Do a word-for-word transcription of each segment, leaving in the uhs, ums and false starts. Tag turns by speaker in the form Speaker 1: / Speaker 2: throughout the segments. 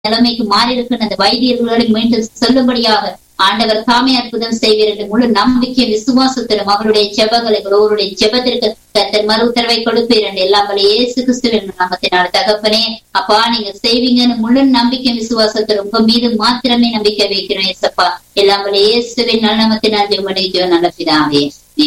Speaker 1: நிலைமைக்கு மாறி இருக்கின்ற அந்த வைத்தியர்களை மீண்டும் சொல்லும்படியாக ஆண்டவர் தாமே அற்புதம் செய்வீர்கள். முழு நம்பிக்கை விசுவாசத்திலும் அவருடைய ஜெபங்களை ஒருவருடைய ஜெபத்திற்கு கர்த்தர் மறு உத்தரவை கொடுப்பீர்கள். எல்லாம் வழி இயேசு கிறிஸ்துவின் நாமத்தினால் தகப்பனே அப்பா நீங்க செய்வீங்கன்னு முழு நம்பிக்கை விசுவாசத்தில் உங்க மீது மாத்திரமே நம்பிக்கை வைக்கிறோம். ஏசப்பா எல்லாம் வழி இயேசுவின் நாமத்தினால் ஜெபம் நல்ல பிதாவே.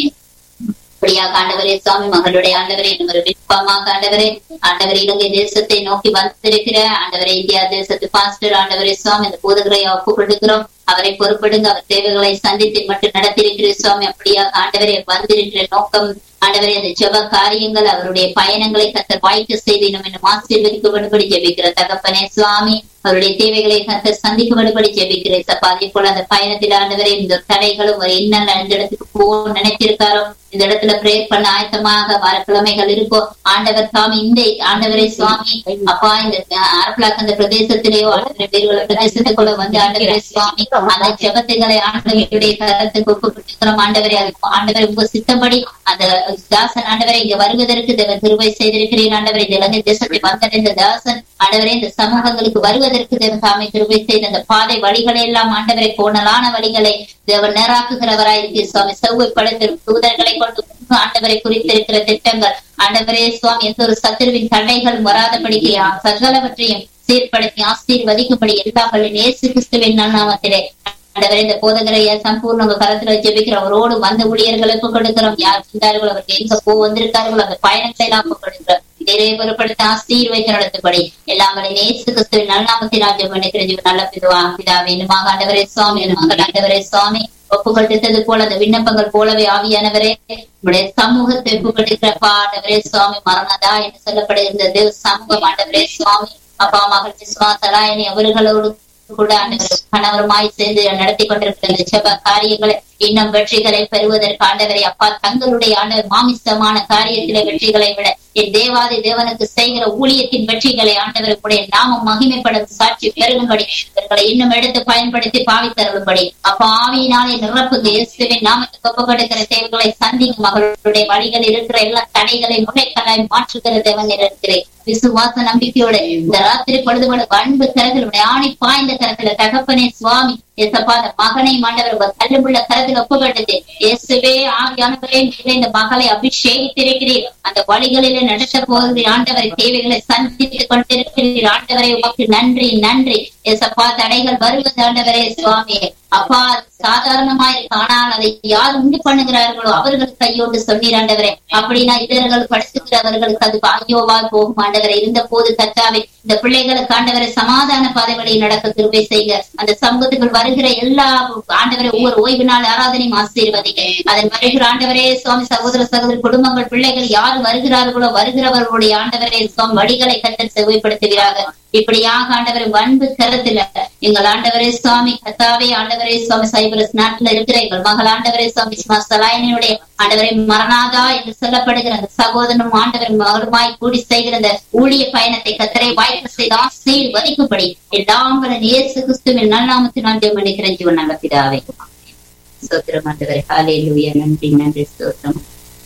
Speaker 1: அப்படியாக ஆண்டவரே சுவாமி மகளுடைய ஆண்டவரே ஒரு விருப்பமாக ஆண்டவரே ஆண்டவரே இலங்கை தேசத்தை நோக்கி வந்திருக்கிற ஆண்டவரே இந்தியா தேசத்து பாஸ்டர் ஆண்டவரே சுவாமி இந்த போதகரை ஒப்பு கொடுக்கிறோம். அவரை பொறுப்படுங்க. அவர் தேவைகளை சந்தித்து மட்டும் நடத்திருக்கிற சுவாமி அப்படியாக ஆண்டவரே வந்திருக்கிற நோக்கம் ஆண்டவரே அந்த ஜெப காரியங்கள் அவருடைய பயணங்களை கர்த்தர் வாய்க்க செய்து இன்னும் இன்னும் ஆசீர்வதிக்கப்படும்படி ஜெபிக்கிற தகப்பனே சுவாமி அவருடைய தேவைகளை கர்த்தர் சந்திக்கப்படும்படி ஜெபிக்கிற சப்பா. அதே போல அந்த பயணத்தில் ஆண்டவரே இந்த தடைகளும் ஒரு என்னென்ன இந்த இடத்துக்கு போக நினைச்சிருக்காரோ இந்த இடத்துல பிரேயர் பண்ண ஆயத்தமாக வர கிழமைகள் இருக்கோ ஆண்டவர் சுவாமி இந்த ஆண்டவரே சுவாமி அப்பா இந்த ஆரப்பிளாக் அந்த பிரதேசத்திலேயோ ஆண்டவரை வேறு பிரதேசத்துக்குள்ள வந்து ஆண்டவரே சுவாமி அந்த ஜெபத்துகளை ஆண்டவருடைய கருத்துக்கு ஒப்புக்கொண்டிருக்கிறோம். ஆண்டவரே ஆண்டவரை உங்க சித்தப்படி அந்த தாசன் ஆண்டவரை இங்க வருவதற்கு தேவன் கிருபை செய்திருக்கிறேன். ஆண்டவரை இந்த இலங்கை தேசத்தை வந்தடைந்த தாசன் ஆண்டவரே இந்த சமூகங்களுக்கு வருவதற்கு தேவன் தாமே கிருபை செய்த அந்த பாதை வழிகளை எல்லாம் ஆண்டவரை கோணலான வழிகளை தேவன் நேராக்குகிறவராயிருக்கிற சுவாமி செவ்வைப்படுத்தும் தூதர்களை கொண்டு ஆண்டவரை குறித்திருக்கிற திட்டங்கள் ஆண்டவரே சுவாமி எந்த ஒரு சத்துருவின் தடைகளும் வராதபடிக்கு சகலவற்றையும் சீர்படுத்தி ஆசீர்வதிக்கும்படி எல்லாங்களின் இயேசு கிறிஸ்துவின் நாமத்திலே ஆண்டவரே இந்த போதகரை சம்பூர்ண உங்க கரத்துல ஜெபிக்கிற அவரோடு வந்த ஊழியர்களுக்கு கொடுக்கிறோம். யார் இருந்தார்களோ அவருக்கு எங்க போ வந்திருக்கார்களோ அந்த பயணத்தை எல்லாம் கொடுக்கிறோம். இதை பொருட்படுத்த ஆசீர்வைத்து நடத்தும்படி எல்லாங்களின் இயேசு கிறிஸ்துவின் நல்நாமத்தில் ஜெபிக்கிற நல்ல பிதுவா பிதாவே என்னமாக ஆண்டவரே சுவாமி என்னமாக ஆண்டவரே சுவாமி ஒப்புக்கொடுத்தது போல அந்த விண்ணப்பங்கள் போலவே ஆவியானவரே உடைய சமூகத்தை ஒப்புக்கொடுக்கிறப்பா ஆண்டவரே சுவாமி மரணதா என்று சொல்லப்படுகின்ற தேவ சமூகம் ஆண்டவரே சுவாமி அப்பா மகள் விசுவாசராயணி அவர்களோடு கூட கணவருமாய் சேர்ந்து நடத்தி கொண்டிருக்கிற இந்த ஜெப காரியங்களை இன்னும் வெற்றிகளை பெறுவதற்கு ஆண்டவரை அப்பா தங்களுடைய ஆண்டவர் மாமிசமான காரியத்திலே வெற்றிகளை விட என் தேவாதி தேவனுக்கு செய்கிற ஊழியத்தின் வெற்றிகளை ஆண்டவருடைய நாமம் மகிமைப்படும் சாட்சி பெருகும்படி இவர்களை இன்னும் எடுத்து பயன்படுத்தி பாவித்தருளும்படி அப்பா ஆவியினாலே நிரப்புங்க. இயேசுவின் நாமத்துக்கு ஒப்புக்கொடுக்கிற தேவைகளை சந்திக்கும் மகளுடைய வழிகளில் இருக்கிற எல்லா தடைகளை முனைக்கலாய் மாற்றுகிற தேவன் இருக்கிறேன். விசுவாச நம்பிக்கையோட இந்த ராத்திரி பொழுதுபட அன்பு கரத்திலுடைய ஆணி பாய்ந்த கரத்துல தகப்பனே சுவாமி ஏசப்பா அந்த மகனை மாண்டவர் தள்ளுமுள்ள கரத்தில் ஒப்புக்கொண்டது இயேசுவே ஆவியானவரே இந்த மகளை அபிஷேகித்திருக்கிறீர். அந்த வழிகளில நடத்த போகிற ஆண்டவரை தேவைகளை சந்தித்துக் கொண்டிருக்கிறீர். ஆண்டவரை உமக்கு நன்றி நன்றி. ஏசப்பா தடைகள் வருவது ஆண்டவரே சுவாமி அப்பா சாதாரணமாய் ஆனால் அதை யார் உண்டு பண்ணுகிறார்களோ அவர்கள் கையோடு சொன்னீர் ஆண்டவரே. அப்படின்னா இதர்கள் படுத்துகிறவர்களுக்கு அது ஐயோவா போகும் ஆண்டவரை. இருந்த போது கர்த்தாவே இந்த பிள்ளைகளுக்கு ஆண்டவரை சமாதான பாதை வழியில் நடக்க கிருபை செய்க. அந்த சமூகத்துக்குள் வருகிற எல்லா ஆண்டவரை ஒவ்வொரு ஓய்வு நாள் ஆராதனையும் ஆசீர்வதிங்க. அதன் வருகிற ஆண்டவரே சுவாமி சகோதர சகோதர குடும்பங்கள் பிள்ளைகள் யார் வருகிறார்களோ வருகிறவர்களுடைய ஆண்டவரே சுவாமி வழிகளை கட்டல் செவ்வாய்ப்படுத்துகிறார்கள். இப்படியாக ஆண்டவரை அன்பு கரத்துல எங்கள் ஆண்டவரே சுவாமி கர்த்தாவே ஆண்டவரே சுவாமி சைப்ரஸ் நாட்டுல இருக்கிற எங்கள் மகள் ஆண்டவரே சுவாமி சலாயனுடைய ஆண்டவரை மரணாதா என்று சொல்லப்படுகிற அந்த சகோதரனும் ஆண்டவரின் மகளுமாய் கூடி செய்கிற அந்த ஊழிய பயணத்தை கர்த்தரை வாய்ப்பு செய்து ஆசீர்வதிக்கும்படி எல்லாங்களும் இயேசு கிறிஸ்துவின் நல்நாமத்தினால் ஜெபம் பண்ணிக்கிறேன் ஜீவன் நல்ல பிதாவே. ஸ்தோத்திரம் ஆண்டவரே. ஹல்லேலூயா. நன்றி நன்றி ஸ்தோத்திரம்.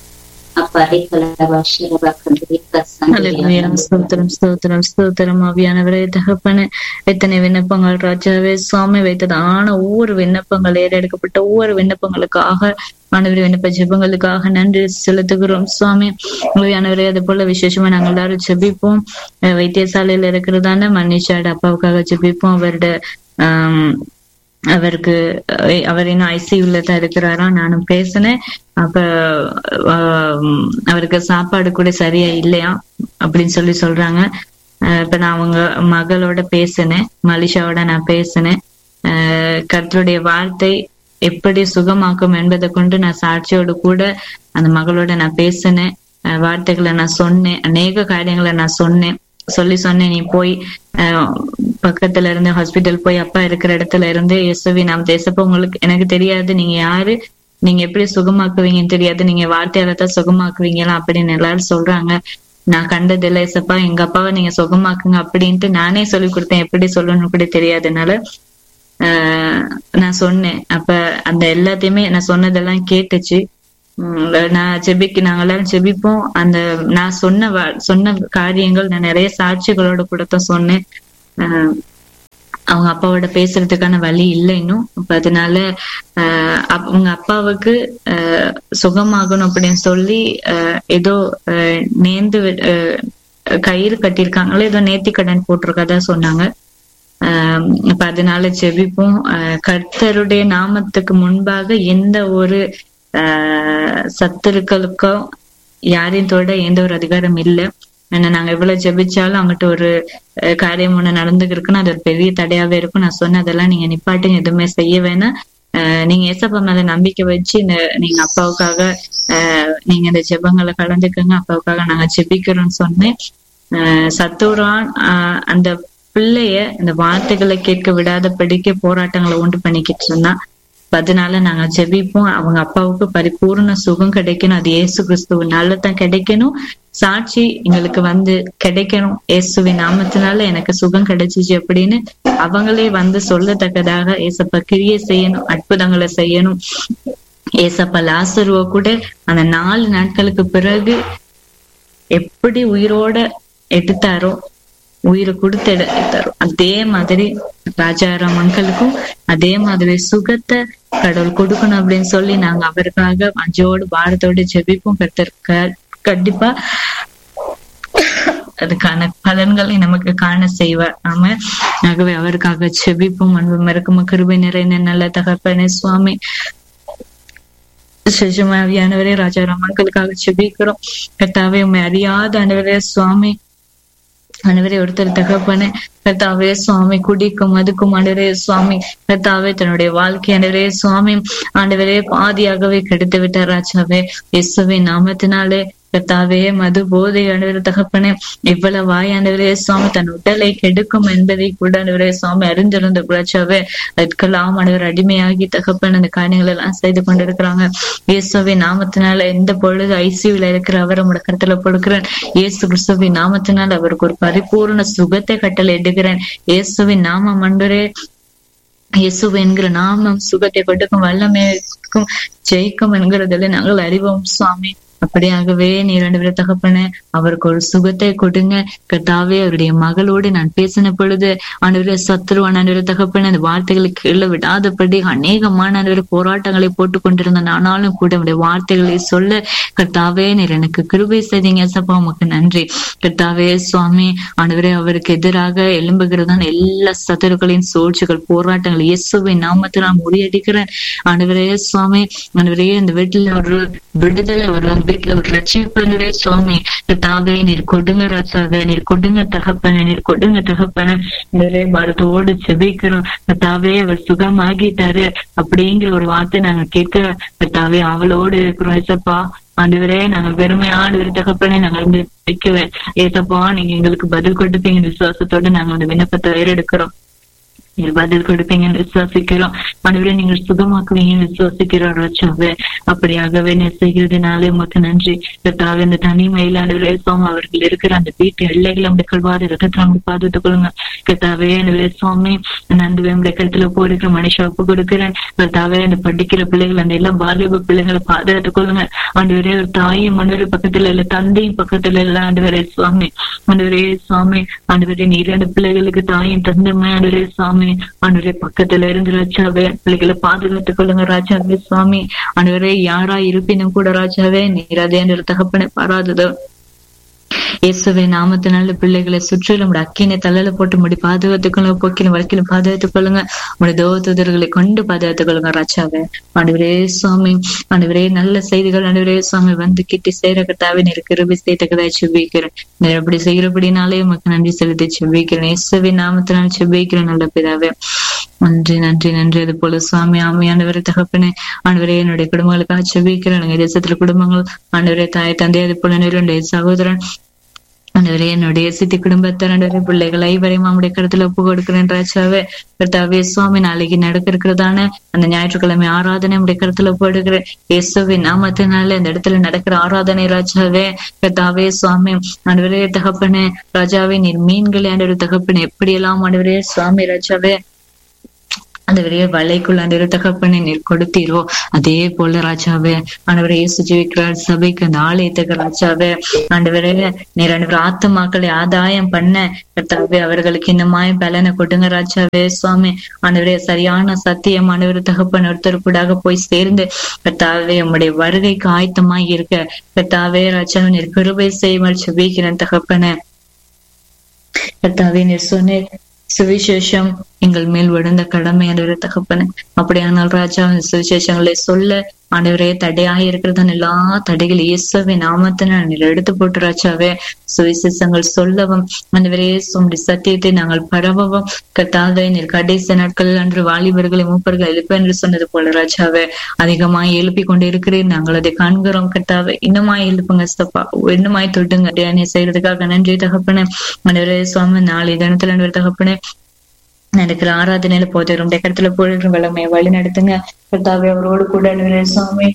Speaker 2: ஆவியானவரே தகப்பனே எத்தனை விண்ணப்பங்கள் ராஜாவே சுவாமி வைத்தது ஆன ஒவ்வொரு விண்ணப்பங்கள் ஏறெடுக்கப்பட்ட ஒவ்வொரு விண்ணப்பங்களுக்காக ஆண்டவரே விண்ணப்ப ஜெபங்களுக்காக நன்றி செலுத்துகிறோம் சுவாமி. ஆவியானவரே அது போல விசேஷமா நாங்கள் எல்லாரும் ஜெபிப்போம். வைத்தியசாலையில இருக்கிறதான மன்னிச்சாடு அப்பாவுக்காக ஜெபிப்போம். அவருடைய ஆஹ் அவருக்கு அவர் இன்னும் ஐசியூல தான் இருக்கிறாரா. நானும் பேசினேன். அப்ப அவருக்கு சாப்பாடு கூட சரியா இல்லையா அப்படின்னு சொல்லி சொல்றாங்க. இப்ப நான் அவங்க மகளோட பேசினேன், மலிஷாவோட நான் பேசினேன். அஹ் கர்த்தருடைய வார்த்தை எப்படி சுகமாக்கும் என்பதை கொண்டு நான் சாட்சியோடு கூட அந்த மகளோட நான் பேசினேன். வார்த்தைகளை நான் சொன்னேன், அநேக காரியங்களை நான் சொன்னேன் சொல்லி சொன்னேன். நீ போய் அஹ் பக்கத்துல இருந்து ஹாஸ்பிட்டல் போய் அப்பா இருக்கிற இடத்துல இருந்து இயேசுவி நாம் தேசப்ப உங்களுக்கு எனக்கு தெரியாது நீங்க யாரு, நீங்க எப்படி சுகமாக்குவீங்கன்னு தெரியாது, நீங்க வார்த்தையால தான் சுகமாக்குவீங்களா அப்படின்னு எல்லாரும் சொல்றாங்க. நான் கண்டதில்லை ஏசப்பா, எங்க அப்பாவை நீங்க சுகமாக்குங்க அப்படின்ட்டு நானே சொல்லி கொடுத்தேன். எப்படி சொல்லணும்னு கூட தெரியாதனால ஆஹ் நான் சொன்னேன். அப்ப அந்த எல்லாத்தையுமே நான் சொன்னதெல்லாம் கேட்டுச்சு. நான் செபிக்கு நாங்க எல்லாரும் செபிப்போம். அந்த நான் சொன்ன சொன்ன காரியங்கள் நான் நிறைய சாட்சிகளோட கூட தான் சொன்னேன். ஆஹ் அவங்க அப்பாவோட பேசுறதுக்கான வழி இல்லை இன்னும். அப்ப அதனால ஆஹ் அவங்க அப்பாவுக்கு ஆஹ் சுகமாகணும் அப்படின்னு சொல்லி ஆஹ் ஏதோ ஆஹ் நேர்ந்து ஆஹ் கயிறு கட்டியிருக்காங்களோ ஏதோ நேர்த்தி கடன் போட்டிருக்கதா சொன்னாங்க. ஆஹ் இப்ப அதனால ஜெபிப்போம். ஆஹ் கர்த்தருடைய நாமத்துக்கு முன்பாக எந்த ஒரு ஆஹ் சத்துருக்களுக்கோ யாரையும் தொட எந்த ஒரு அதிகாரம் இல்லை. ஏன்னா நாங்க எவ்வளவு ஜெபிச்சாலும் அவங்ககிட்ட ஒரு காரியம் ஒண்ணு நடந்துக்கு இருக்குன்னா அது ஒரு பெரிய தடையாவே இருக்கும். நான் சொன்ன அதெல்லாம் நீங்க நிப்பாட்டுங்க, எதுவுமே செய்ய வேணாம். ஆஹ் நீங்க ஏசப்பா மேல நம்பிக்கை வச்சு இந்த நீங்க அப்பாவுக்காக ஆஹ் நீங்க இந்த ஜெபங்களை கலந்துக்கங்க, அப்பாவுக்காக நாங்க ஜெபிக்கிறோம்னு சொன்னேன். ஆஹ் சத்துரான் ஆஹ் அந்த பிள்ளைய இந்த வார்த்தைகளை கேட்க விடாத படிக்க போராட்டங்களை உண்டு பண்ணிக்கிட்டு இருந்தா. அதனால நாங்க ஜெபிப்போம். அவங்க அப்பாவுக்கு பரிபூர்ண சுகம் கிடைக்கணும். அது இயேசு கிறிஸ்துவனால தான் கிடைக்கணும். சாட்சி எங்களுக்கு வந்து கிடைக்கணும். இயேசுவின் நாமத்தினால எனக்கு சுகம் கிடைச்சிச்சு அப்படின்னு அவங்களே வந்து சொல்லத்தக்கதாக ஏசப்பா கிரியை செய்யணும், அற்புதங்களை செய்யணும். ஏசப்பா லாசருவ கூட அந்த நாலு நாட்களுக்கு பிறகு எப்படி உயிரோட எடுத்தாரோ, உயிரை கொடுத்து எடுத்தாரோ, அதே மாதிரி ராஜாராம் அங்களுக்கும் அதே மாதிரி சுகத்தை கடவுள் கொடுக்கணும் அப்படின்னு சொல்லி நாங்க அவருக்காக அஞ்சோடு பாரத்தோடு ஜெபிப்போம். கர்த்தர் கண்டிப்பா அதுக்கான பலன்களை நமக்கு காண செய்வார். நாம ஆகவே அவருக்காக ஜெபிப்போம். அன்பு மறக்கும் கிருபை நிறைந்த நல்ல தகப்பனே சுவாமி, சஜமாவியானவரே ராஜாராம் அங்களுக்காக ஜெபிக்கிறோம். கர்த்தாவே உண்மை அறியாத ஆண்டவரே சுவாமி, ஆண்டவரே ஒருத்தர் தகப்பனே கர்த்தாவே சுவாமி குடிக்கும் அதுக்கும் ஆண்டவரே சுவாமி கர்த்தாவே தன்னுடைய வாழ்க்கை ஆண்டவரே சுவாமி ஆண்டவரே பாதியாகவே கெடுத்து விட்டார் ராஜாவே. இயேசுவின் நாமத்தினாலே கர்த்தாவே மது போதை ஆண்டவரே தகப்பனே இவ்வளவு வாய் ஆண்டவரே சுவாமி தன் உடலை கெடுக்கும் என்பதை கூட ஆண்டவரே சுவாமி அறிந்திருந்த ராஜாவே அதுக்கெல்லாம் ஆண்டவர் அடிமையாகி தகப்பன் அந்த காரியங்கள் எல்லாம் செய்து கொண்டிருக்கிறாங்க. இயேசுவின் நாமத்தினால எந்த பொழுது ஐசியூல இருக்கிற அவர் உங்களோட கருத்துல கொடுக்கிறேன். இயேசு கிறிஸ்துவின் நாமத்தினால் அவருக்கு ஒரு பரிபூர்ண சுகத்தை கட்டளை எடுக்கிறேன். இயேசுவின் நாமம் ஆண்டவரே, இயேசு என்கிற நாமம் சுகத்தை கொடுக்கும், வல்லமைக்கும் ஜெயிக்கும் என்கிறதுல நாங்கள் அறிவோம் சுவாமி. அப்படியாகவே நீர் ஆண்டவரே தகப்பனே அவருக்கு ஒரு சுகத்தை கொடுங்க. கர்த்தாவே அவருடைய மகளோடு நான் பேசின பொழுது ஆண்டவரே சத்ருவான் ஆண்டவரே தகப்பனே அந்த வார்த்தைகளை கீழே விடாதபடி அநேகமான ஆண்டவரே போராட்டங்களை போட்டு கொண்டிருந்தேன். ஆனாலும் கூட அவருடைய வார்த்தைகளை சொல்ல கர்த்தாவே நீர் எனக்கு கிருபை செய்தீங்க. சப்பா உமக்கு நன்றி. கர்த்தாவே சுவாமி ஆண்டவரே அவருக்கு எதிராக எழும்புகிறதான எல்லா சத்துருக்களின் சூழ்ச்சிகள் போராட்டங்கள் இயேசுவின் நாமத்தில் நான் முறியடிக்கிறேன். ஆண்டவரே சுவாமி ஆண்டவரே அந்த வீட்டுல ஒரு விடுதலை ஒரு வீட்டுல ஒரு ரட்சிப்பனே சுவாமி கர்த்தாவே நீர் கொடுங்க ராஜாவே, நீர் கொடுங்க தகப்பனே, நீர் கொடுங்க தகப்பனே. நிறைய பாரத்தோடு செபிக்கிறோம். கர்த்தாவே அவர் சுகமாகிட்டாரு அப்படிங்கிற ஒரு வார்த்தை நாங்க கேட்க கர்த்தாவே அவளோடு இருக்கிறோம். ஏசப்பா ஆண்டவரே நாங்க பெருமையான ஒரு தகப்பனே நாங்க வந்து வைக்குவேன். ஏசப்பா நீங்க எங்களுக்கு பதில் கொடுப்பீங்க விசுவாசத்தோட நாங்க அந்த விண்ணப்பத்தை ஏறெடுக்கிறோம். நீங்க பதில் கொடுப்பீங்கன்னு விசுவாசிக்கிறோம். ஆண்டவரே நீங்க சுகமாக்குவீங்கன்னு விசுவாசிக்கிறோம் ராஜாவே. அப்படியாகவே நீ செய்கிறதுனாலே உமக்கு நன்றி. கர்த்தாவே இந்த தனிமையில ஆண்டவரே சுவாமி அவர்கள் இருக்கிற அந்த வீட்டு எல்லைகளை நம்முடைய கல்வாரி ரத்தத்தை நம்ம பாதுகாத்துக் கொள்ளுங்க. கர்த்தாவே ஆண்டவரே சுவாமி நந்துவே நம்முடைய கருத்துல போயிருக்கிற மனுஷ ஒப்பு கொடுக்கிறேன். கர்த்தாவே அந்த படிக்கிற பிள்ளைகள் அந்த எல்லாம் பாலிப பிள்ளைங்களை பாதுகாத்துக் கொள்ளுங்க. ஆண்டவரே ஒரு தாயும் ஆண்டவரே பக்கத்துல இல்ல, தந்தையும் பக்கத்துல இல்ல ஆண்டவரே சுவாமி. ஆண்டவரே சுவாமி ஆண்டவரே நீர் அந்த பிள்ளைகளுக்கு தாயும் தந்தையுமே ஆண்டவரே சுவாமி ஆண்டவரே பக்கத்துல இருந்து ராஜாவே பிள்ளைகளை பாதுகாத்துக் கொள்ளுங்க ராஜாவே சுவாமி. ஆண்டவரே யாரா இருப்பினும் கூட ராஜாவே நீர் அதே தகப்பனை பாராதது இயேசுவை நாமத்தினால பிள்ளைகளை சுற்றிலும் அக்கினை தலையில போட்டு முடி பாதுகாத்துக் கொள்ளுங்க. போக்கின வழக்கிலும் பாதுகாத்துக் கொள்ளுங்க. உடைய தோத்துதர்களை கொண்டு பாதுகாத்துக் கொள்ளுங்க ராஜாவே. ஆண்டவரே சுவாமி ஆண்டவரே நல்ல செய்திகள் ஆண்டவரே சுவாமி வந்து கிட்டி சேர கர்த்தாவே நீர் கிருபை செய்தக்கதாய் செபிக்கிறேன். நீர் அப்படி செய்கிறபடினாலே உமக்கு நன்றி செலுத்தி செபிக்கிறேன். இயேசுவை நாமத்தினால் செபிக்கிறேன் நல்ல பிதாவே. நன்றி நன்றி நன்றி. அது போல சுவாமி ஆமையானவரை தகப்பனே ஆண்டவரே என்னுடைய குடும்பங்களுக்காக செபிக்கிறேன். தேசத்துல குடும்பங்கள் ஆண்டவரே தாய் தந்தை அது போல என்னுடைய சகோதரன் ஆண்டவரே என்னுடைய சித்தி குடும்பத்தார் ஆண்டவரே பிள்ளைகள் ஐவரையும் நம்முடைய கருத்துல ஒப்பு கொடுக்கிறேன் ராஜாவே. கர்த்தாவே சுவாமி நாளைக்கு நடக்க இருக்கிறதான அந்த ஞாயிற்றுக்கிழமை ஆராதனை நம்முடைய கருத்துல ஒப்பு கொடுக்கிறேன். இயேசுவின் நாமத்தினால இந்த இடத்துல நடக்கிற ஆராதனை ராஜாவே. கர்த்தாவே சுவாமி ஆண்டவரே தகப்பனே ராஜாவே நீர் மீன்களை ஆண்டவரே தகப்பனே எப்படி எல்லாம் ஆண்டவரே சுவாமி ராஜாவே அந்த விரைய வலைக்குள்ள அந்த தகப்பனை நீர் கொடுத்தீரோ அதே போல ராஜாவே ஆண்டவரே இயேசு ஜீவிக்கிறார் சபைக்கு அந்த ஆலயத்துக்கு ராஜாவே ஆண்டவரே நீர் ஆண்டவர் ஆத்துமாக்களை ஆதாயம் பண்ண கர்த்தாவே அவர்களுக்கு இன்னுமாய் பலனை கொடுங்க ராஜாவே சுவாமி ஆண்டவரே சரியான சத்தியம் ஆண்டவர் தகப்பன் ஒருத்தர் கூடாக போய் சேர்ந்து கர்த்தாவே உம்முடைய வருகைக்கு ஆயத்தமாய் இருக்க கர்த்தாவே ராஜாவே நீர் கிருபை செய்யுமாறு ஜெபிக்கிறேன் தகப்பனே. கர்த்தாவே நீர் சொன்னீர் சுவிசேஷம் எங்கள் மேல் விழுந்த கடமை ஆண்டவரே தகப்பனே. அப்படியானால் ராஜா சுவிசேஷங்களை சொல்ல ஆண்டவரே தடையாக இருக்கிறதான எல்லா தடைகள் இயேசுவை நாமத்தின நீர் எடுத்து போட்டு ராஜாவே சுவிசேஷங்கள் சொல்லவும் ஆண்டவரே உம்முடைய சத்தியத்தை நாங்கள் பரவவும் கர்த்தாவே நீர் கடைசி நாட்கள் அன்று வாலிபர்களை மூப்பர்கள் எழுப்ப என்று சொன்னது போல ராஜாவே அதிகமாய் எழுப்பி கொண்டு இருக்கிறேன். நாங்கள் அதை காண்கிறோம் கர்த்தாவே. இன்னுமாய் எழுப்புங்க சப்பா, இன்னுமாய் தொட்டுங்க தியானி செய்யறதுக்காக நன்றி தகப்பனே. ஆண்டவரே சுவாமி நாளை தினத்துல ஆண்டவரே தகப்பனே நடக்கிற ஆராதனையில போதும் இடத்துல போடுற வல்லமையை வழி நடத்துங்க கர்த்தாவே. அவரோடு கூட சுவாமி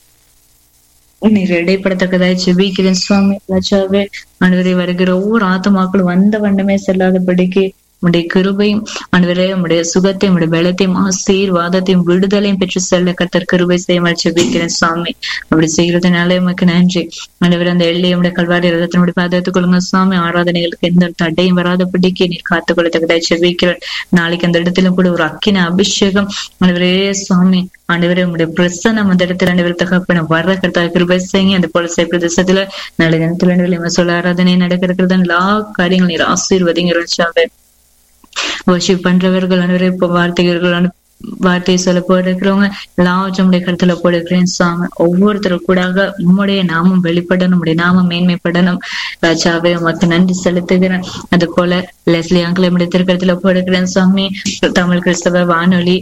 Speaker 2: நீர் இடைப்படத்தக்கதாய் ஜெபிக்கிறேன் சுவாமி ராஜாவே. ஆண்டவரே வருகிற ஒவ்வொரு ஆத்துமாக்களும் வந்த வண்ணமே செல்லாதபடிக்கு உடைய கிருபையும் ஆண்டவரே உடைய சுகத்தையும் உடைய பலத்தையும் ஆசீர்வாதத்தையும் விடுதலையும் பெற்று செல்ல கர்த்தர் கிருபை செய்ய ஜெபிக்கிறேன் சுவாமி. அப்படி செய்யறதுனால உமக்கு நன்றி ஆண்டவரே. அந்த எல்லையை உடைய கல்வாரி ரதத்தினுடைய பாதுகாத்துக் கொள்ளுங்க சுவாமி. ஆராதனைகளுக்கு எந்த தடையும் வராதபடிக்கு நீர் காத்துக் கொள்ளத்தக்கதாய் ஜெபிக்கிறேன். நாளைக்கு அந்த இடத்துல கூட ஒரு அக்கின அபிஷேகம் ஆண்டவரே சுவாமி ஆண்டவரே உடைய பிரசன்னம் அந்த இடத்துல ஆண்டவரே தகப்பன வர்ற கர்த்தா கிருபை செய்யுங்க. அந்த போல பிரதேசத்துல நாளை தினத்துல சொல்ல ஆராதனை நடக்கிறது எல்லா காரியங்களும் நீர் ஆசீர்வதிங்க ராஜாவே. வர்ஷிப் பண்றவர்கள் அனைவரும் இப்ப வார்த்தைகள் வார்த்தையை சொல்ல போயிருக்கிறவங்க எல்லாவற்றும் உடைய கருத்துல போடுகிறேன் சுவாமி. ஒவ்வொருத்தரும் கூடாக உம்முடைய நாமம் வெளிப்படணும், உடைய நாமம் மேன்மைப்படணும் ராஜாவே. உமக்கு நன்றி செலுத்துகிறேன். அது போல லெஸ்லி அங்கிள் என்னுடைய திருக்கருத்துல போடுகிறேன் சுவாமி. தமிழ் கிறிஸ்தவ வானொலி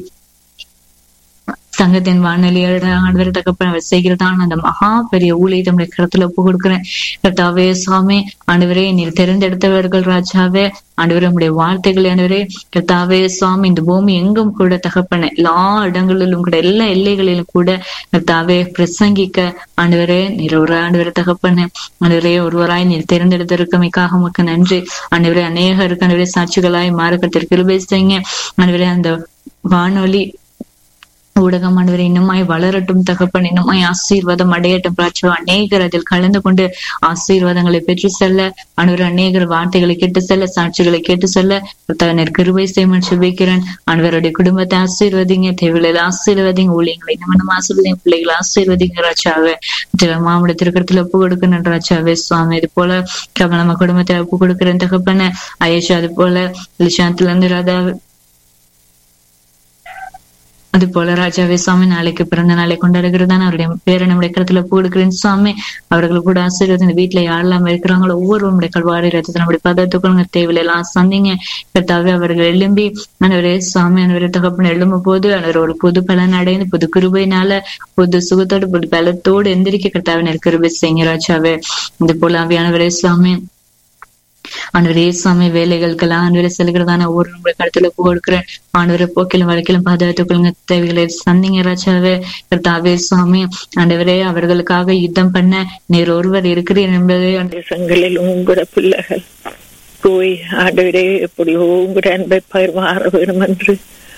Speaker 2: சங்கத்தின் வானொலியோட ஆண்டவரை தகப்பன அவர் செய்கிறதான அந்த மகா பெரிய ஊழியத்தை நம்முடைய கருத்துல ஒப்பு கொடுக்கிறேன் கர்த்தாவே சுவாமி. ஆண்டவரே நீர் தெரிந்தெடுத்தவர்கள் ராஜாவே. ஆண்டவரே உடைய வார்த்தைகள் ஆண்டவரே கர்த்தாவே சுவாமி இந்த பூமி எங்கும் கூட தகப்பன எல்லா இடங்களிலும் கூட எல்லா எல்லைகளிலும் கூட கர்த்தாவே பிரசங்கிக்க ஆண்டவரே நீர் ஒரு ஆண்டவரை தகப்பன ஆண்டவரே ஒருவராய் நீர் தெரிந்தெடுத்திருக்கமைக்காக உமக்கு நன்றி ஆண்டவரே. அநேகருக்கு ஆண்டவரே சாட்சிகளாய் மாறுக்கத்திற்கு கிருபை செய்யுங்க ஆண்டவரே. அந்த வானொலி ஊடகம் ஆண்டவரே இன்னுமாய் வளரட்டும் தகப்பன், இன்னுமாய் ஆசீர்வாதம் அடையட்டும் ராஜா. அநேகர் அதில் கலந்து கொண்டு ஆசீர்வாதங்களை பெற்று செல்ல ஆண்டவர் அநேகர் வார்த்தைகளை கேட்டு செல்ல சாட்சிகளை கேட்டு செல்ல தன்னர் கிருபை செய்ய ஜெபிக்கிறேன். ஆண்டவருடைய குடும்பத்தை ஆசீர்வதிங்க, தேவையில ஆசீர்வதிங்க, ஊழியங்களை இன்னும் ஆசீர்வதிங்க, பிள்ளைகளை ஆசீர்வதிங்க ராஜாவே. மாவட்ட திருக்கத்துல ஒப்பு கொடுக்கிறேன் ராஜாவே சுவாமி. இது போல கமலம்மா குடும்பத்தை ஒப்பு கொடுக்கிறேன் தகப்பன. ஆயேஷா அது போல லிஷாத்துல இருந்து ராதா அது போல ராஜாவே சுவாமி நாளைக்கு பிறந்த நாளை கொண்டாடுகிறதான அவருடைய பேரை நம்முடைய கருத்துல போடுகிறேன் சுவாமி. அவர்கள் கூட ஆசீர்வாதம் இந்த வீட்டுல யாரெல்லாம் இருக்கிறாங்களோ ஒவ்வொருவருடைய கல்வாரி ரத்தத்தை நம்முடைய பதத்துக்குள்ள தேவையில எல்லாம் சந்திங்க கர்த்தாவே. அவர்கள் எழும்பி அவரே சுவாமி அவரை தகப்பன எழும்பும் போது அவர் ஒரு புது பலன் அடைந்து புது கிருபையினால புது சுகத்தோடு புது பலத்தோடு எந்திரிக்க கர்த்தாவே கிருபை செய்யுங்க ராஜாவே. இது போல ஆவியானவரே சுவாமி ஆண்டவரே சுவாமி வேலைகளுக்கெல்லாம் ஆண்டவரை செல்கிறதான ஒவ்வொரு நம்முடைய கருத்துல ஒப்பு கொடுக்கிறேன் ஆண்டவரை போக்கிலும் வழக்கிலும் பாதுகாத்துக் கொள்ளுங்க தேவைகளை சந்திங்க ராஜாவே. கர்த்தாவே சுவாமி ஆண்டவரே அவர்களுக்காக யுத்தம் பண்ண நீர் ஒருவர் இருக்கிறீர் என்பதை
Speaker 3: தேசங்களில் உங்களோட பிள்ளைகள் போய் ஆண்டவரே எப்படியோ உங்களோட அன்பை பயிர்வார வேண்டும் என்று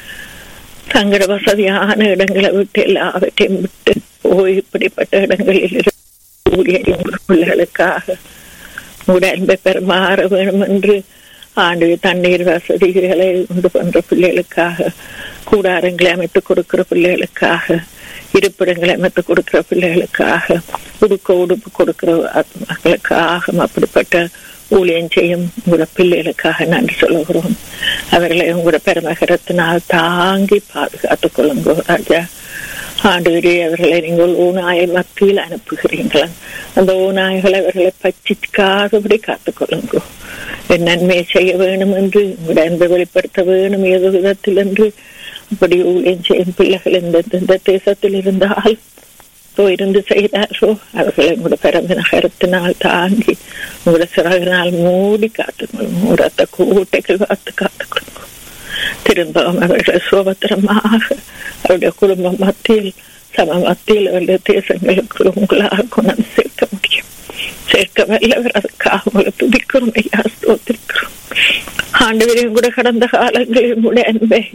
Speaker 3: தங்களோட வசதியான இடங்களை விட்டு எல்லாவற்றையும் விட்டு போய் இப்படிப்பட்ட இடங்களில் உங்களோட பிள்ளைகளுக்காக உங்களோட அன்பை பெருமாற வேணும் என்று ஆண்டு தண்ணீர் வசதிகளை உண்டு பண்ற பிள்ளைகளுக்காக கூடாரங்களை அமைத்து கொடுக்கிற பிள்ளைகளுக்காக இருப்பிடங்களை அமைத்து கொடுக்கிற பிள்ளைகளுக்காக உடுக்க உடுப்பு கொடுக்கிற மக்களுக்காக அப்படிப்பட்ட ஊழியம் செய்யும் உங்களோட பிள்ளைகளுக்காக நன்றி சொல்லுகிறோம். அவர்களை உங்களோட பெருமகரத்தினால் தாங்கி பாதுகாத்துக் கொள்ளுங்க ராஜா. ஆண்டவரே அவர்களை நீங்கள் ஓநாயை மத்தியில் அனுப்புகிறீங்களா அந்த ஓநாய்களை அவர்களை பச்சிக்காதபடி காத்துக்கொள்ளுங்க. என் நன்மையை செய்ய வேணும் என்று உங்களுடைய அன்பை வெளிப்படுத்த வேணும் ஏதோ விதத்தில் என்று அப்படி ஊழியம் செய்யும் பிள்ளைகள் இந்த தேசத்தில் இருந்தால் போயிருந்து செய்தாரோ அவர்களை உங்களோட பிறந்த நகரத்தினால் தாங்கி உங்களோட சிறகினால் மூடி காத்துக்கொள்ளுங்க. ஒரு ரத்த கூட்டைகள் பார்த்து காத்துக்கொள்ளுங்க. திரும்பவும் அவர்களை சுபத்திரமாக அவருடைய குடும்ப மத்தியில் சம மத்தியில் அவருடைய தேசங்களுக்கு உங்களால் குணம் சேர்க்க முடியும். சேர்க்க வல்லவர் அதுக்காக உங்களை துதிக்கிறோம் ஐயா, ஸ்தோத்திரிக்கிறோம். ஆண்டவரே கூட கடந்த காலங்களில் உங்களுடைய அன்பை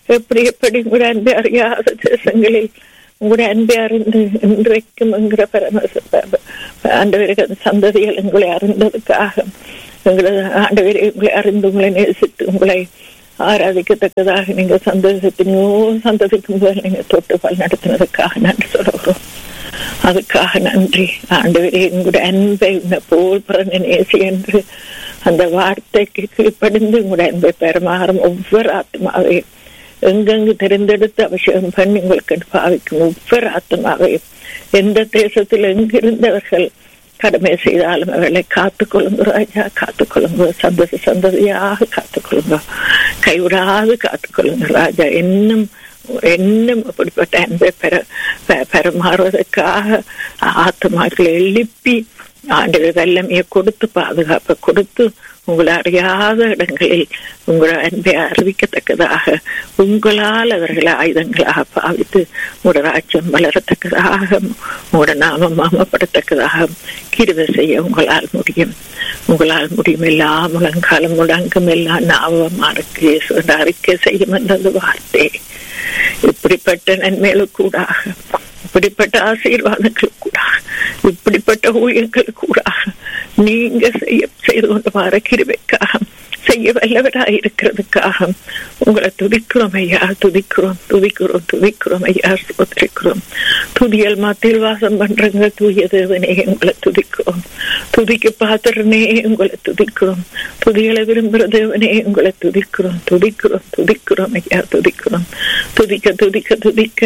Speaker 3: எப்படி எப்படி உங்களுடைய அன்பை அறியாத தேசங்களில் உங்களுடைய அன்பை அறிந்து இன்றைக்கும் என்கிற பரமச ஆண்டவருக்கு அந்த சந்ததிகள் உங்களை அறிந்ததுக்காக எங்களது ஆண்டவரை உங்களை அறிந்து உங்களை நேசித்து உங்களை ஆராதிக்கத்தக்கதாக நீங்க சந்தோஷத்தினோ சந்ததிக்கும் போது நீங்க தொட்டு பல் நடத்தினதுக்காக நன்றி சொல்லுகிறோம். அதுக்காக நன்றி ஆண்டவரே. உங்களுடைய அன்பை உன்னை போல் பிறந்த நேசி என்று அந்த வார்த்தைக்கு கீழ்ப்படிந்து உங்களுடைய அன்பை பெருமாறும் ஒவ்வொரு ஆத்மாவையும் எங்கெங்கு தெரிந்தெடுத்து அபிஷேகம் பண்ணி உங்களுக்கு பாவிக்கும் ஒவ்வொரு ஆத்மாவையும் எந்த தேசத்தில் எங்கிருந்தவர்கள் கடமை செய்தாலும் அவர்களை காத்துக் கொள்ளுங்க ராஜா, காத்துக் கொள்ளுங்க, சந்தோஷ சந்ததியாக காத்துக் கொள்ளுங்க, கைவிடாது காத்துக் கொள்ளுங்க ராஜா. இன்னும் இன்னும் அப்படிப்பட்ட அன்பை பெற பெறமாறுவதற்காக ஆத்மாக்களை எழுப்பி ஆண்டவர் வல்லமையை கொடுத்து பாதுகாப்பை கொடுத்து உங்களை அறியாத இடங்களில் உங்களை அன்பை அறிவிக்கத்தக்கதாக உங்களால் அவர்களை ஆயுதங்களாக பாவித்து உங்களோட ராஜ்யம் வளரத்தக்கதாக உங்களோட நாமம் மாமப்படத்தக்கதாக கிருபை செய்ய உங்களால் முடியும். உங்களால் முடியும். எல்லா முழங்காலம் முழங்கும் எல்லா நாவமாருக்கு அறிக்கை செய்யும் என்ற வார்த்தை இப்படிப்பட்ட நன்மைகளுக்கு கூடாக, இப்படிப்பட்ட ஆசீர்வாதங்களுக்கு கூடாக, இப்படிப்பட்ட ஊழியங்களுக்கு கூடாக நீங்க செய்ய செய்து கொண்டு வர கிருபைக்காக செய்ய வல்லவராக இருக்கிறதுக்காக உங்களை துதிக்கிறோம் ஐயா, துதிக்கிறோம் துதிக்கிறோம் துதிக்கிறோம் ஐயா, சோதரிக்கிறோம். துதியல் மாத்தியில் வாசம் பண்றங்க தூய தேவனே உங்களை துதிக்கிறோம். துதிக்க பாத்திரனே உங்களை துதிக்கிறோம். துதிகளை விரும்புகிற தேவனே உங்களை துதிக்கிறோம் துதிக்கிறோம் துதிக்கிறோம் ஐயா, துதிக்கிறோம். துதிக்க துதிக்க துதிக்க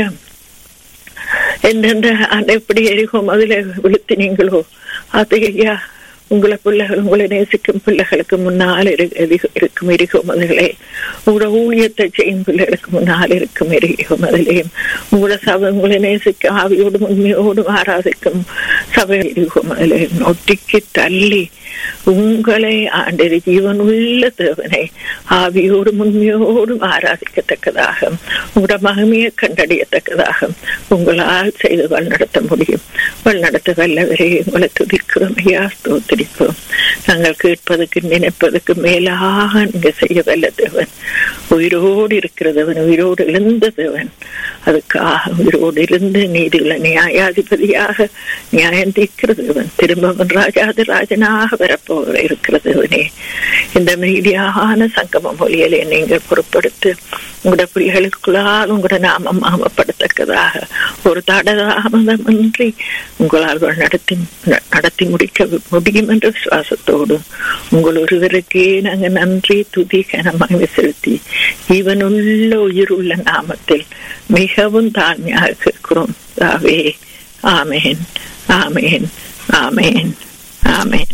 Speaker 3: எந்தெந்த எப்படி எரிகோம் அதுல விழுத்தினீங்களோ அது ஐயா உங்களை பிள்ளைகள் உங்களை நேசிக்கும் பிள்ளைகளுக்கு முன்னால் இருக்கும் எரிகோம் அதுகளே, உங்களோட ஊழியத்தை செய்யும் பிள்ளைகளுக்கு முன்னால் இருக்கும் எரிகோம் அதிலேயும் உங்களோட சபை உங்களை நேசிக்க ஆவியோடும் உண்மையோடும் ஆராதிக்கும் சபை எரிகோம் அதிலேயும் ஒட்டிக்கு தள்ளி உங்களை ஆண்டது ஜீவன் உள்ள தேவனை ஆவியோடும் உண்மையோடும் ஆராதிக்கத்தக்கதாக உங்களோட மகிமையை கண்டறியத்தக்கதாக உங்களால் செய்து வழிநடத்த முடியும். வழிநடத்த வல்லவரே உங்களை துதிக்கிறோம் ஐயா, ஸ்தோத்திரிக்கிறோம். நாங்கள் கேட்பதற்கு நினைப்பதற்கு மேலாக நீங்க செய்ய வல்ல தேவன், உயிரோடு இருக்கிறதவன், உயிரோடு எழுந்த தேவன். அதுக்காக உயிரோடு இருந்து நீதியுள்ள நியாயாதிபதியாக நியாயம் தீர்க்கிற தேவன், திரும்பவன் ராஜாதி ராஜனாக வரப்போக இருக்கிறதவனே. இந்த மீதியான சங்கம மொழியிலே நீங்கள் பொறுப்படுத்து உங்களோட பிள்ளைகளுக்குள்ளால் உங்களோட நாமம் மாமப்படத்தக்கதாக ஒரு தடதாமதமின்றி உங்களால் நடத்தி நடத்தி முடிக்க முடியும் என்ற விசுவாசத்தோடு உங்கள் ஒருவருக்கே நாங்கள் நன்றி துதி கனமாக செலுத்தி இவனுள்ள உயிருள்ள நாமத்தில் மிகவும் தாழ்மையாக கேட்கிறோம் தாவே. ஆமேன் ஆமேன் ஆமேன் ஆமேன்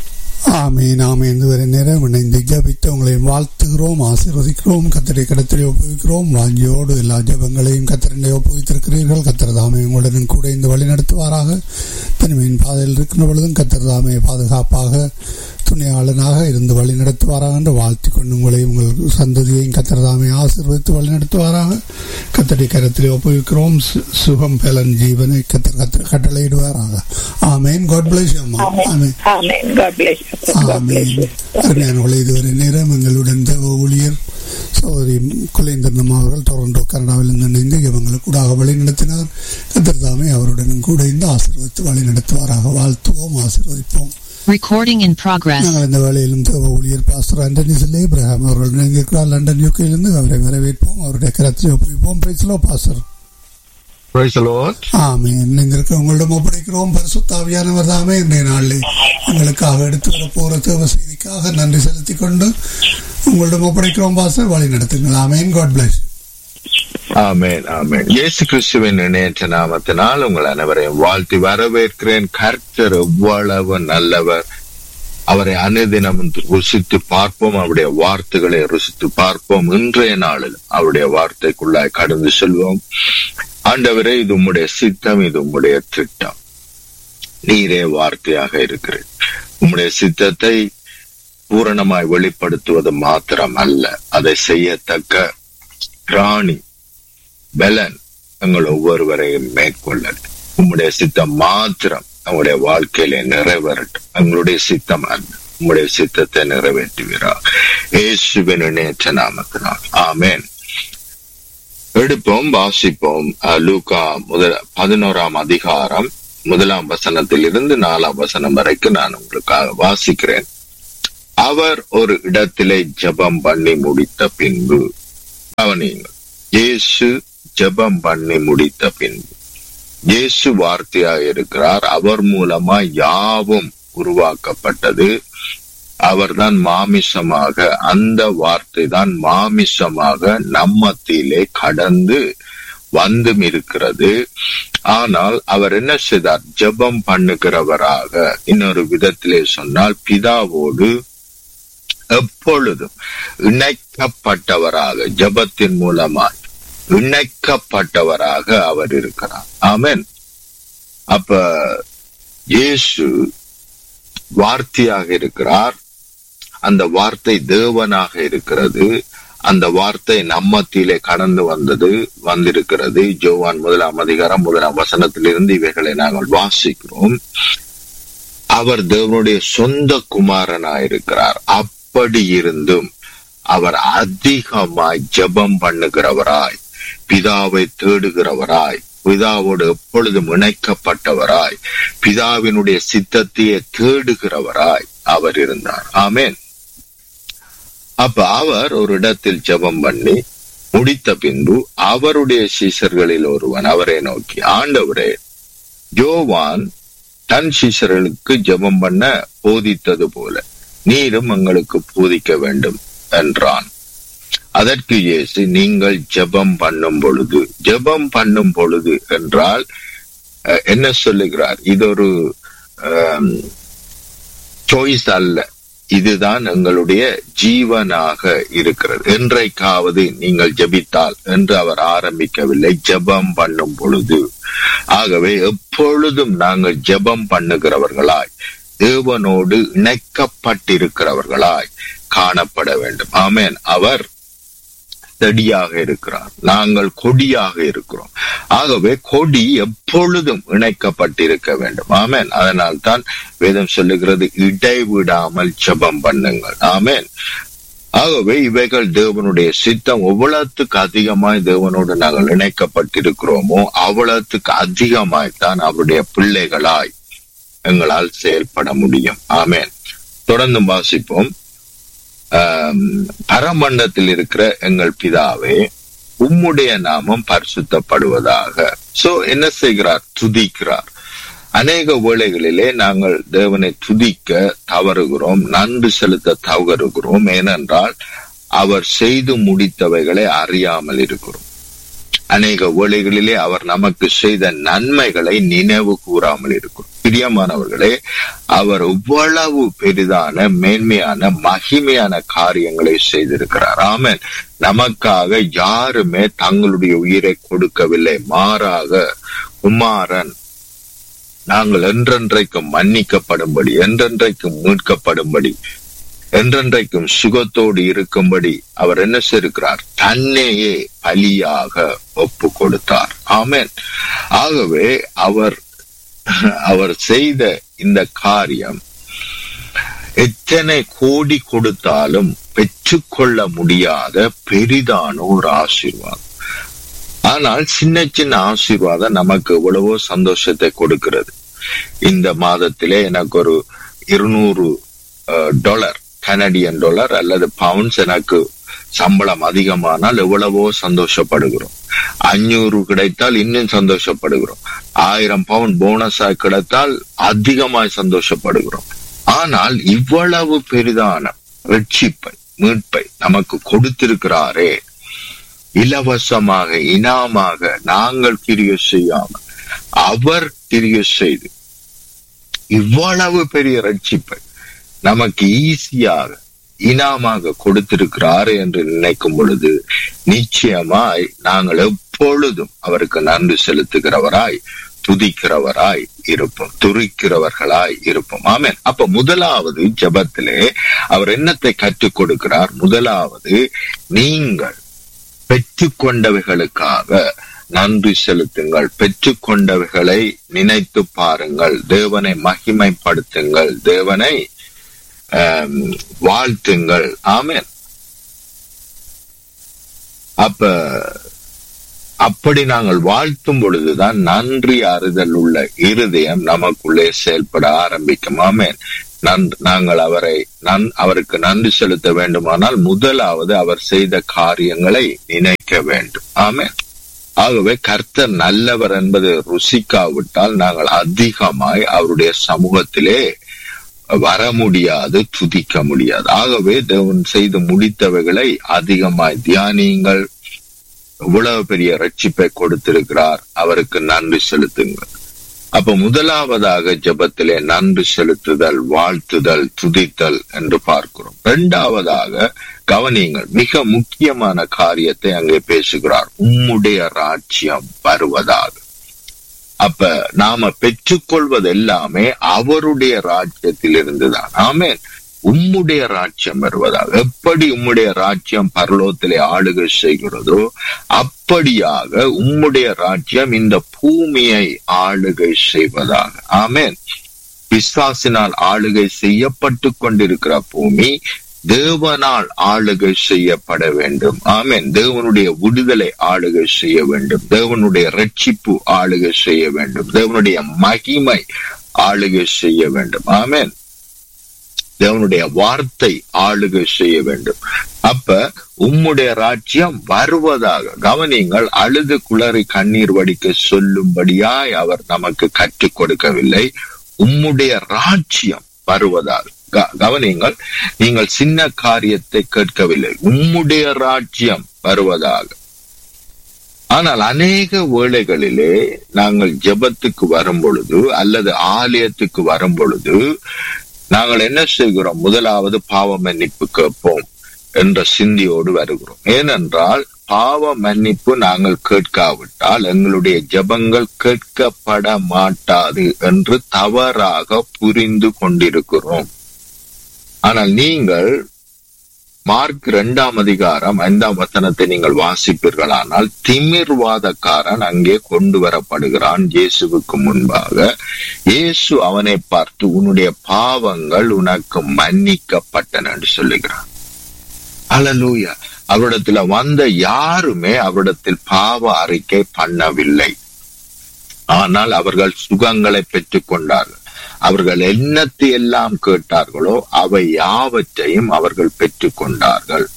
Speaker 4: ஆமீன் ஆமீன். இதுவரை நேரம் இணைந்து ஜபித்து உங்களை வாழ்த்துகிறோம், ஆசீர்வதிக்கிறோம். கத்தரை கடத்திலே ஒப்புவிக்கிறோம். வாஞ்சியோடு எல்லா ஜபங்களையும் கத்தரண்டை ஒப்புவித்திருக்கிறீர்கள். கத்தர் தாமே உங்களுடன் கூட இந்த வழி நடத்துவாராக. தனிமையின் பாதையில் இருக்கின்ற பொழுதும் கத்தர் தாமே பாதுகாப்பாக துணையாளனாக இருந்து வழி நடத்துவாராக என்று வாழ்த்தி கொண்டு உங்களை உங்கள் சந்ததியையும் கத்தர் தாமே ஆசீர்வதித்து வழி நடத்துவாராக. கத்தரை கரத்திலே ஒப்புவிக்கிறோம். சுகம் பலன் ஜீவனை கத்தர் கத்தர் கட்டளையிடுவாராக. ஆமேன். God bless you. Amen
Speaker 3: amen. God bless you.
Speaker 4: அருமையானவர்களே, இதுவரை நேரம் எங்களுடன் தேவ ஊழியர் சகோதரி குலேந்திரன் அவர்கள் டொரண்டோ கனடாவிலிருந்து இணைந்து இவங்களுக்கு கூட வழி நடத்தினார். கத்தர் தாமே அவருடனும் கூட இந்த ஆசீர்வதித்து வழி நடத்துவாராக. வாழ்த்துவோம், ஆசீர்வதிப்போம்.
Speaker 5: Recording in progress.
Speaker 4: நாங்கள் இந்த வேளையிலும் தேவ ஊழியர் பாஸ்டர் ஆண்டனி இப்ராஹிம் அவர்கள் இணைந்திருக்கிறார் லண்டன் யூகேயிலிருந்து. அவரை வரவேற்போம், அவருடைய கரத்தில் ஒப்புவிப்போம். Price low pastor. ஆமீன். இணைந்திருக்க உங்களிடம் ஒப்படைக்கிறோம். பரிசுத்த ஆவியானவர் தாமே இன்றைய நாளில் எங்களுக்காக எடுத்து வர போற தேவ செய்திக்காக நன்றி செலுத்திக் கொண்டு உங்களிடம் ஒப்படைக்கிறோம் பாஸ்டர், வழி நடத்துங்கள். ஆமேன். God plus.
Speaker 6: ஆமேன் ஆமேன். இயேசு கிறிஸ்துவின் இணையற்ற நாமத்தினால் உங்கள் அனைவரையும் வாழ்த்தி வரவேற்கிறேன். கர்த்தர் எவ்வளவு நல்லவர், அவரை அனுதினம் ருசித்து பார்ப்போம், அவருடைய வார்த்தைகளை ருசித்து பார்ப்போம். இன்றைய நாளில் அவருடைய வார்த்தைக்குள்ளாய் கடந்து செல்வோம். ஆண்டவரே, இது உம்முடைய சித்தம், இது உம்முடைய திட்டம். நீரே வார்த்தையாக இருக்கிறேன். உம்முடைய சித்தத்தை பூரணமாய் வெளிப்படுத்துவது மாத்திரம் அல்ல, அதை செய்யத்தக்க ராணி பலன் எங்கள் ஒவ்வொருவரையும் மேற்கொள்ளல். உம்முடைய சித்தம் மாத்திரம் நம்முடைய வாழ்க்கையில நிறைவேறட்டும். எங்களுடைய சித்தம் அல்ல, உம்முடைய சித்தத்தை நிறைவேற்றுகிறார். இயேசுவின் இணையற்ற நாமத்தினால் ஆமேன். எடுப்போம், வாசிப்போம். லூக்கா முதல் பதினோராம் அதிகாரம் முதலாம் வசனத்தில் இருந்து நாலாம் வசனம் வரைக்கும் நான் உங்களுக்காக வாசிக்கிறேன். அவர் ஒரு இடத்திலே ஜெபம் பண்ணி முடித்த பின்பு, கவனியுங்கள், இயேசு ஜெபம் பண்ணி முடித்த பின்பு, இயேசு வார்த்தையாக இருக்கிறார். அவர் மூலமா யாவும் உருவாக்கப்பட்டது. அவர்தான் மாமிசமாக, அந்த வார்த்தை தான் மாமிசமாக நம்மத்திலே கடந்து வந்தும் இருக்கிறது. ஆனால் அவர் என்ன செய்தார்? ஜெபம் பண்ணுகிறவராக, இன்னொரு விதத்திலே சொன்னால் பிதாவோடு எப்பொழுதும் இணைக்கப்பட்டவராக, ஜெபத்தின் மூலமாய் இணைக்கப்பட்டவராக அவர் இருக்கிறார். ஆமென். அப்ப இயேசு வார்த்தையாக இருக்கிறார். அந்த வார்த்தை தேவனாக இருக்கிறது. அந்த வார்த்தை நம்மத்திலே கடந்து வந்தது வந்திருக்கிறது. யோவான் முதலாம் அதிகாரம் முதலாம் வசனத்திலிருந்து இவைகளை நாங்கள் வாசிக்கிறோம். அவர் தேவனுடைய சொந்த குமாரனாயிருக்கிறார். அப்படி இருந்தும் அவர் அதிகமாய் ஜெபம் பண்ணுகிறவராய், பிதாவை தேடுகிறவராய், பிதாவோடு எப்பொழுதும் இணைக்கப்பட்டவராய், பிதாவினுடைய சித்தத்தையே தேடுகிறவராய் அவர் இருந்தார். ஆமென். அப்ப அவர் ஒரு இடத்தில் ஜெபம் பண்ணி முடித்த பின்பு அவருடைய சீஷர்களில் ஒருவன் அவரை நோக்கி, ஆண்டவரே, யோவான் தன் சீஷர்களுக்கு ஜெபம் பண்ண போதித்தது போல நீரும் எங்களுக்கு போதிக்க வேண்டும் என்றான். அதற்கு இயேசு, நீங்கள் ஜெபம் பண்ணும் பொழுது, ஜெபம் பண்ணும் பொழுது என்றால் என்ன சொல்லுகிறார்? இது ஒரு சாய்ஸ் அல்ல, இதுதான் எங்களுடைய ஜீவனாக இருக்கிறது. என்றைக்காவது நீங்கள் ஜெபித்தால் என்று அவர் ஆரம்பிக்கவில்லை, ஜெபம் பண்ணும் பொழுது. ஆகவே எப்பொழுதும் நாங்கள் ஜெபம் பண்ணுகிறவர்களாய், தேவனோடு இணைக்கப்பட்டிருக்கிறவர்களாய் காணப்பட வேண்டும். ஆமென். அவர் செடியாக இருக்கிறார், நாங்கள் கொடியாக இருக்கிறோம். ஆகவே கொடி எப்பொழுதும் இணைக்கப்பட்டிருக்க வேண்டும். ஆமென். அதனால் தான் வேதம் சொல்லுகிறது, இடைவிடாமல் ஜெபம் பண்ணுங்கள். ஆமென். ஆகவே இவைகள் தேவனுடைய சித்தம். எவ்வளவுக்கு அதிகமாய் தேவனோடு நாங்கள் இணைக்கப்பட்டிருக்கிறோமோ அவ்வளவுக்கு அதிகமாய் தான் அவருடைய பிள்ளைகளாய் எங்களால் செயல்பட முடியும். ஆமென். தொடர்ந்து வாசிப்போம். பரமண்டத்தில் இருக்கிற எங்கள் பிதாவே, உம்முடைய நாமம் பரிசுத்தப்படுவதாக. சோ என்ன செய்கிறார்? துதிக்கிறார். அநேக வேளைகளிலே நாங்கள் தேவனை துதிக்க தவறுகிறோம், நன்றி செலுத்த தவறுகிறோம். ஏனென்றால் அவர் செய்து முடித்தவைகளை அறியாமல் இருக்கிறோம். அநேக வேளைகளிலே அவர் நமக்கு செய்த நன்மைகளை நினைவு கூறாமல் இருக்கிறோம். பிரியமானவர்களே, அவர் எவ்வளவு பெரிதான மேன்மையான மகிமையான காரியங்களை செய்திருக்கிறார். ஆமென். நமக்காக யாருமே தங்களுடைய உயிரை கொடுக்கவில்லை, மாறாக குமாரன் நாங்கள் என்றென்றைக்கும் மன்னிக்கப்படும்படி, என்றென்றைக்கும் மீட்கப்படும்படி, என்றென்றைக்கும் சுகத்தோடு இருக்கும்படி அவர் என்ன செய்திருக்கிறார்? தன்னையே பலியாக ஒப்பு கொடுத்தார். ஆமென். ஆகவே அவர் அவர் செய்த இந்த காரியம் எத்தனை கோடி கொடுத்தாலும் பெற்றுக்கொள்ள முடியாத பெரிதான ஒரு ஆசீர்வாதம். ஆனால் சின்ன சின்ன ஆசீர்வாதம் நமக்கு எவ்வளவோ சந்தோஷத்தை கொடுக்கிறது. இந்த மாதத்திலே எனக்கு ஒரு இருநூறு டாலர், கனடியன் டாலர் அல்லது பவுண்ட்ஸ் எனக்கு சம்பளம் அதிகமானால் எவ்வளவோ சந்தோஷப்படுகிறோம். அஞ்சூறு கிடைத்தால் இன்னும் சந்தோஷப்படுகிறோம். ஆயிரம் பவுண்ட் போனஸா கிடைத்தால் அதிகமாய் சந்தோஷப்படுகிறோம். ஆனால் இவ்வளவு பெரிதான ரட்சிப்பை, மீட்பை நமக்கு கொடுத்திருக்கிறாரே, இலவசமாக, இனாமாக, நாங்கள் கிரியை செய்யாமல் அவர் கிரியை செய்து இவ்வளவு பெரிய ரட்சிப்பை நமக்கு ஈஸியாக இனாமாக கொடுத்திருக்கிறாரு என்று நினைக்கும் பொழுது நிச்சயமாய் நாங்கள் எப்பொழுதும் அவருக்கு நன்றி செலுத்துகிறவராய், துதிக்கிறவராய் இருப்போம், துதிக்கிறவர்களாய் இருப்போம். ஆமென். அப்ப முதலாவது ஜெபத்திலே அவர் என்னத்தை கற்றுக் கொடுக்கிறார்? முதலாவது, நீங்கள் பெற்றுக்கொண்டவைகளுக்காக நன்றி செலுத்துங்கள், பெற்றுக்கொண்டவைகளை நினைத்து பாருங்கள், தேவனை மகிமைப்படுத்துங்கள், தேவனை வாழ்த்துங்கள். ஆமென். அப்ப அப்படி நாங்கள் வாழ்த்தும் பொழுதுதான் நன்றி அறிதல் உள்ள இருதயம் நமக்குள்ளே செயல்பட ஆரம்பிக்கும். ஆமென். நாங்கள் அவரை அவருக்கு நன்றி செலுத்த வேண்டுமானால் முதலாவது அவர் செய்த காரியங்களை நினைக்க வேண்டும். ஆமென். ஆகவே கர்த்தர் நல்லவர் என்பது ருசிக்காவிட்டால் நாங்கள் அதிகமாய் அவருடைய சமூகத்திலே வர முடியாது, துதிக்க முடியாது. ஆகவே தேவன் செய்து முடித்தவைகளை அதிகமாய் தியானியுங்கள். இவ்வளவு பெரிய ரட்சிப்பை கொடுத்திருக்கிறார், அவருக்கு நன்றி செலுத்துங்கள். அப்ப முதலாவதாக ஜெபத்திலே நன்றி செலுத்துதல், வாழ்த்துதல், துதித்தல் என்று பார்க்கிறோம். இரண்டாவதாக கவனியுங்கள், மிக முக்கியமான காரியத்தை அங்கே பேசுகிறார், உம்முடைய ராஜ்யம் வருவதாக. அப்ப நாம பெற்றுக்கொள்வது எல்லாமே அவருடைய ராஜ்யத்தில் இருந்துதான். ஆமென். உம்முடைய ராஜ்யம் வருவதாக. எப்படி உம்முடைய ராஜ்யம் பரலோகத்திலே ஆளுகை செய்கிறதோ அப்படியாக உம்முடைய ராஜ்யம் இந்த பூமியை ஆளுகை செய்வதாக. ஆமென். பிசாசினால் ஆளுகை செய்யப்பட்டு கொண்டிருக்கிற பூமி தேவனால் ஆளுகை செய்யப்பட வேண்டும். ஆமென். தேவனுடைய விடுதலை ஆளுகை செய்ய வேண்டும். தேவனுடைய ரட்சிப்பு ஆளுகை செய்ய வேண்டும். தேவனுடைய மகிமை ஆளுகை செய்ய வேண்டும். ஆமென். தேவனுடைய வார்த்தை ஆளுகை செய்ய வேண்டும். அப்ப உம்முடைய ராஜ்யம் வருவதாக. கவனிங்கள், அழுது குளறி கண்ணீர் வடிக்க சொல்லும்படியாய் அவர் நமக்கு கற்றுக் கொடுக்கவில்லை. உம்முடைய ராஜ்யம் வருவதாக. கவனிங்கள், நீங்கள் சின்ன காரியத்தை கேட்கவில்லை, உம்முடைய ராஜ்யம் வருவதாக. ஆனால் அநேக வேளைகளிலே நாங்கள் ஜெபத்துக்கு வரும் பொழுது அல்லது ஆலயத்துக்கு வரும் பொழுது நாங்கள் என்ன செய்கிறோம்? முதலாவது பாவ மன்னிப்பு கேட்போம் என்ற சிந்தியோடு வருகிறோம். ஏனென்றால் பாவ மன்னிப்பு நாங்கள் கேட்காவிட்டால் எங்களுடைய ஜெபங்கள் கேட்கப்பட மாட்டாது என்று தவறாக புரிந்து கொண்டிருக்கிறோம். ஆனால் நீங்கள் மார்க் இரண்டாம் அதிகாரம் ஐந்தாம் வசனத்தை நீங்கள் வாசிப்பீர்களானால் திமிர்வாதக்காரன் அங்கே கொண்டு வரப்படுகிறான் இயேசுவுக்கு முன்பாக. இயேசு அவனை பார்த்து உன்னுடைய பாவங்கள் உனக்கு மன்னிக்கப்பட்டன என்று சொல்லுகிறான். அல்லேலூயா. அவரிடத்துல வந்த யாருமே அவரிடத்தில் பாவ அறிக்கை பண்ணவில்லை. ஆனால் அவர்கள் சுகங்களை பெற்றுக் கொண்டார்கள். அவர்கள் என்னத்தை எல்லாம் கேட்டார்களோ அவை யாவற்றையும் அவர்கள் பெற்றுக் கொண்டார்கள்.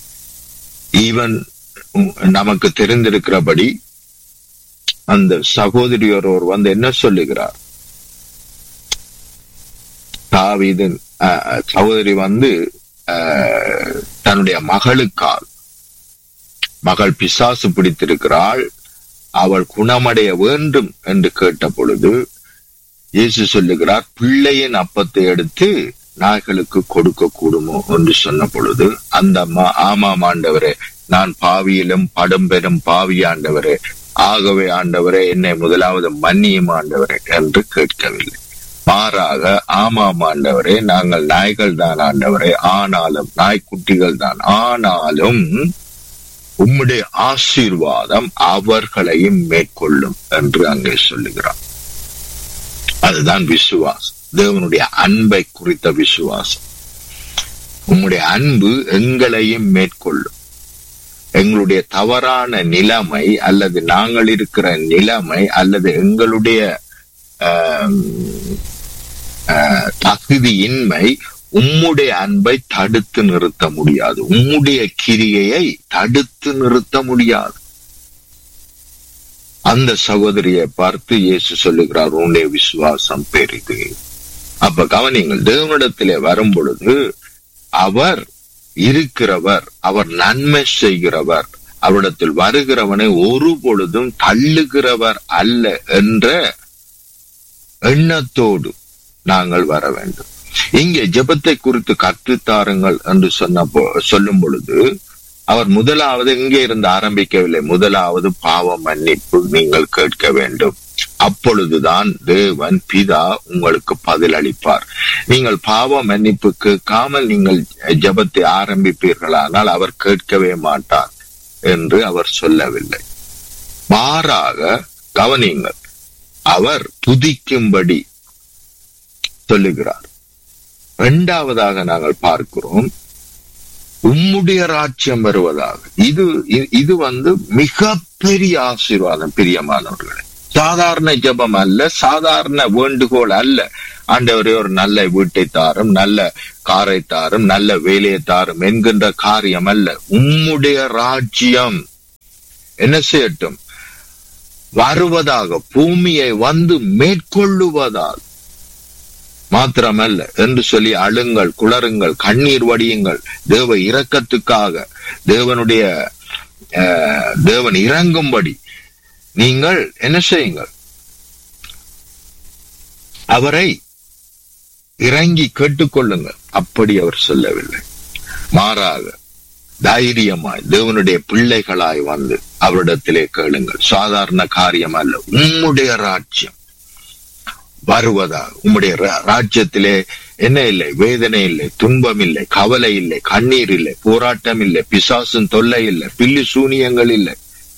Speaker 6: ஈவன் நமக்கு தெரிந்திருக்கிறபடி அந்த சகோதரி ஒருவர் வந்து என்ன சொல்லுகிறார்? தாவீதின் சகோதரி வந்து தன்னுடைய மகளுக்கால், மகள் பிசாசு பிடித்திருக்கிறாள், அவள் குணமடைய வேண்டும் என்று கேட்ட பொழுது இயேசு சொல்லுகிறார், பிள்ளையின் அப்பத்தை எடுத்து நாய்களுக்கு கொடுக்க கூடுமோ என்று சொன்ன பொழுது அந்த ஆமாம் ஆண்டவரே, நான் பாவியிலும் படும் பெரும் பாவி ஆண்டவரே, ஆகவே ஆண்டவரே என்னை முதலாவது மன்னியும் ஆண்டவரே என்று கேட்கவில்லை. மாறாக ஆமாம் ஆண்டவரே, நாங்கள் நாய்கள் தான் ஆண்டவரே, ஆனாலும் நாய்க்குட்டிகள் தான், ஆனாலும் உம்முடைய ஆசீர்வாதம் அவர்களையும் மேற்கொள்ளும் என்று அங்கே சொல்லுகிறார். அதுதான் விசுவாசம், தேவனுடைய அன்பை குறித்த விசுவாசம். உம்முடைய அன்பு எங்களையும் மேற்கொள்ளும். எங்களுடைய தவறான நிலைமை அல்லது நாங்கள் இருக்கிற நிலைமை அல்லது எங்களுடைய தகுதியின்மை உம்முடைய அன்பை தடுத்து நிறுத்த முடியாது. உம்முடைய கிரியையை தடுத்து நிறுத்த முடியாது. அந்த சகோதரியை பார்த்து இயேசு சொல்லுகிறார், உன்னுடைய விசுவாசம் பெரிது. அப்ப கவனிங்கள், தேவனிடத்திலே வரும் பொழுது அவர் இருக்கிறவர், அவர் நன்மை செய்கிறவர், அவரிடத்தில் வருகிறவனை ஒரு பொழுதும் தள்ளுகிறவர் அல்ல என்ற எண்ணத்தோடு நாங்கள் வர வேண்டும். இங்கே ஜெபத்தை குறித்து கற்றுத்தாருங்கள் என்று சொன்ன சொல்லும் பொழுது அவர் முதலாவது இங்கே இருந்து ஆரம்பிக்கவில்லை. முதலாவது பாவ மன்னிப்பு நீங்கள் கேட்க வேண்டும். அப்பொழுதுதான் தேவன் பிதா உங்களுக்கு பதில் அளிப்பார். நீங்கள் பாவ மன்னிப்பு கேட்காமல் நீங்கள் ஜெபத்தை ஆரம்பிப்பீர்களானால் அவர் கேட்கவே மாட்டார் என்று அவர் சொல்லவில்லை. மாறாக கவனியுங்கள், அவர் துதிக்கும்படி சொல்லுகிறார். இரண்டாவதாக நாங்கள் பார்க்கிறோம், உம்முடைய ராஜ்யம் வருவதாக. இது இது வந்து மிக பெரிய ஆசீர்வாதம் பிரியமானவர்களே. சாதாரண ஜெபம் அல்ல, சாதாரண வேண்டுகோள் அல்ல. ஆண்டவரே ஒரு நல்ல வீட்டை தாரும், நல்ல காரை தாரும், நல்ல வேலையை தாரும் என்கின்ற காரியம் அல்ல. உம்முடைய ராஜ்யம் என்ன செய்யட்டும்? வருவதாக, பூமியை வந்து மேற்கொள்ளுவதாக மாத்திரமல்ல என்று சொல்லி அழுங்கள், குளறுங்கள், கண்ணீர் வடியுங்கள். தேவ இரக்கத்துக்காக, தேவனுடைய தேவன் இறங்கும்படி நீங்கள் என்ன செய்யுங்கள்? அவரை இறங்கி கேட்டுக்கொள்ளுங்கள். அப்படி அவர் சொல்லவில்லை. மாறாக தைரியமாய் தேவனுடைய பிள்ளைகளாய் வந்து அவரிடத்திலே கேளுங்கள். சாதாரண காரியம் அல்ல. உம்முடைய ராஜ்யம் வருவதாக. உம்முடைய ராஜ்யத்திலே என்ன இல்லை? வேதனை இல்லை, துன்பம் இல்லை, கவலை இல்லை, கண்ணீர் இல்லை, போராட்டம் இல்லை, பிசாசும் தொல்லை இல்லை, பில்லி சூனியங்கள் இல்லை.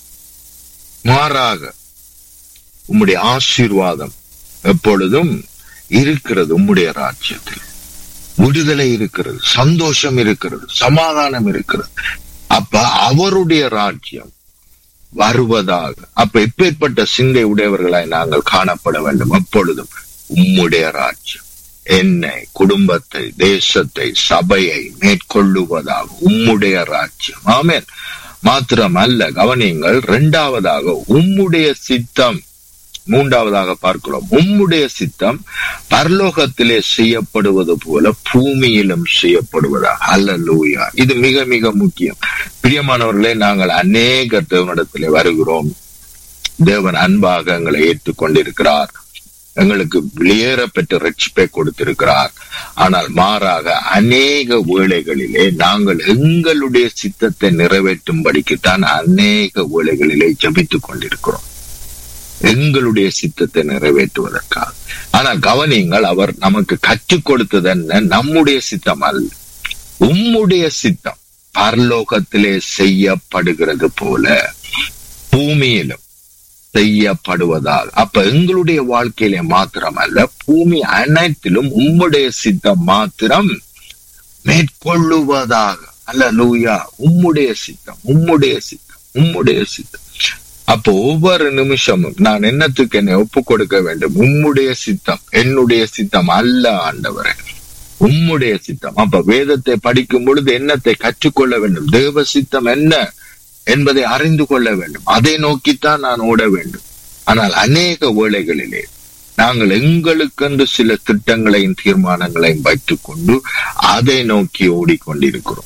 Speaker 6: மாறாக உம்முடைய ஆசீர்வாதம் எப்பொழுதும் இருக்கிறது. உம்முடைய ராஜ்யத்தில் விடுதலை இருக்கிறது, சந்தோஷம் இருக்கிறது, சமாதானம் இருக்கிறது. அப்ப அவருடைய ராஜ்யம் வருவதாக. அப்ப எப்பேற்பட்ட சிந்தை உடையவர்களாய் நாங்கள் காணப்பட வேண்டும். எப்பொழுதும் உம்முடைய ராஜ்யம் என்னை, குடும்பத்தை, தேசத்தை, சபையை மேற்கொள்ளுவதாக. உம்முடைய ராஜ்யம். ஆமென். மாத்திரம் அல்ல, கவனியுங்கள். இரண்டாவதாக உம்முடைய சித்தம். மூன்றாவதாக பார்க்கிறோம், உம்முடைய சித்தம் பரலோகத்திலே செய்யப்படுவது போல பூமியிலும் செய்யப்படுவதா. அல்லேலூயா. இது மிக மிக முக்கியம் பிரியமானவர்களே. நாங்கள் அநேக தேவனிடத்திலே வருகிறோம். தேவன் அன்பாக எங்களை ஏற்றுக்கொண்டிருக்கிறார், எங்களுக்கு வெளியேற பெற்ற ரட்சிப்பை கொடுத்திருக்கிறார். ஆனால் மாறாக அநேக வேளைகளிலே நாங்கள் எங்களுடைய சித்தத்தை நிறைவேற்றும்படிக்குத்தான் அநேக வேளைகளிலே ஜபித்துக் கொண்டிருக்கிறோம், எங்களுடைய சித்தத்தை நிறைவேற்றுவதற்காக. ஆனால் கவனியுங்கள், அவர் நமக்கு கற்றுக் கொடுத்தது என்ன? நம்முடைய சித்தம் அல்ல, உம்முடைய சித்தம் பரலோகத்திலே செய்யப்படுகிறது போல பூமியிலும் செய்யப்படுவதால். அப்ப எங்களுடைய வாழ்க்கையிலே மாத்திரம் அல்ல, பூமி அனைத்திலும் உம்முடைய சித்தம் மாத்திரம் மேற்கொள்ளுவதாக. அல்லேலூயா. உம்முடைய சித்தம், உம்முடைய சித்தம், உம்முடைய சித்தம். அப்போ ஒவ்வொரு நிமிஷமும் நான் என்னத்துக்கு என்னை ஒப்பு கொடுக்க வேண்டும்? உம்முடைய சித்தம், என்னுடைய சித்தம் அல்ல ஆண்டவரே, உம்முடைய சித்தம். அப்ப வேதத்தை படிக்கும் பொழுது என்னத்தை கற்றுக்கொள்ள வேண்டும்? தேவ சித்தம் என்ன என்பதை அறிந்து கொள்ள வேண்டும். அதை நோக்கித்தான் நான் ஓட வேண்டும். ஆனால் அநேக வேளைகளிலே நாங்கள் எங்களுக்கென்று சில திட்டங்களையும் தீர்மானங்களையும் வைத்துக் கொண்டு அதை நோக்கி ஓடிக்கொண்டிருக்கிறோம்.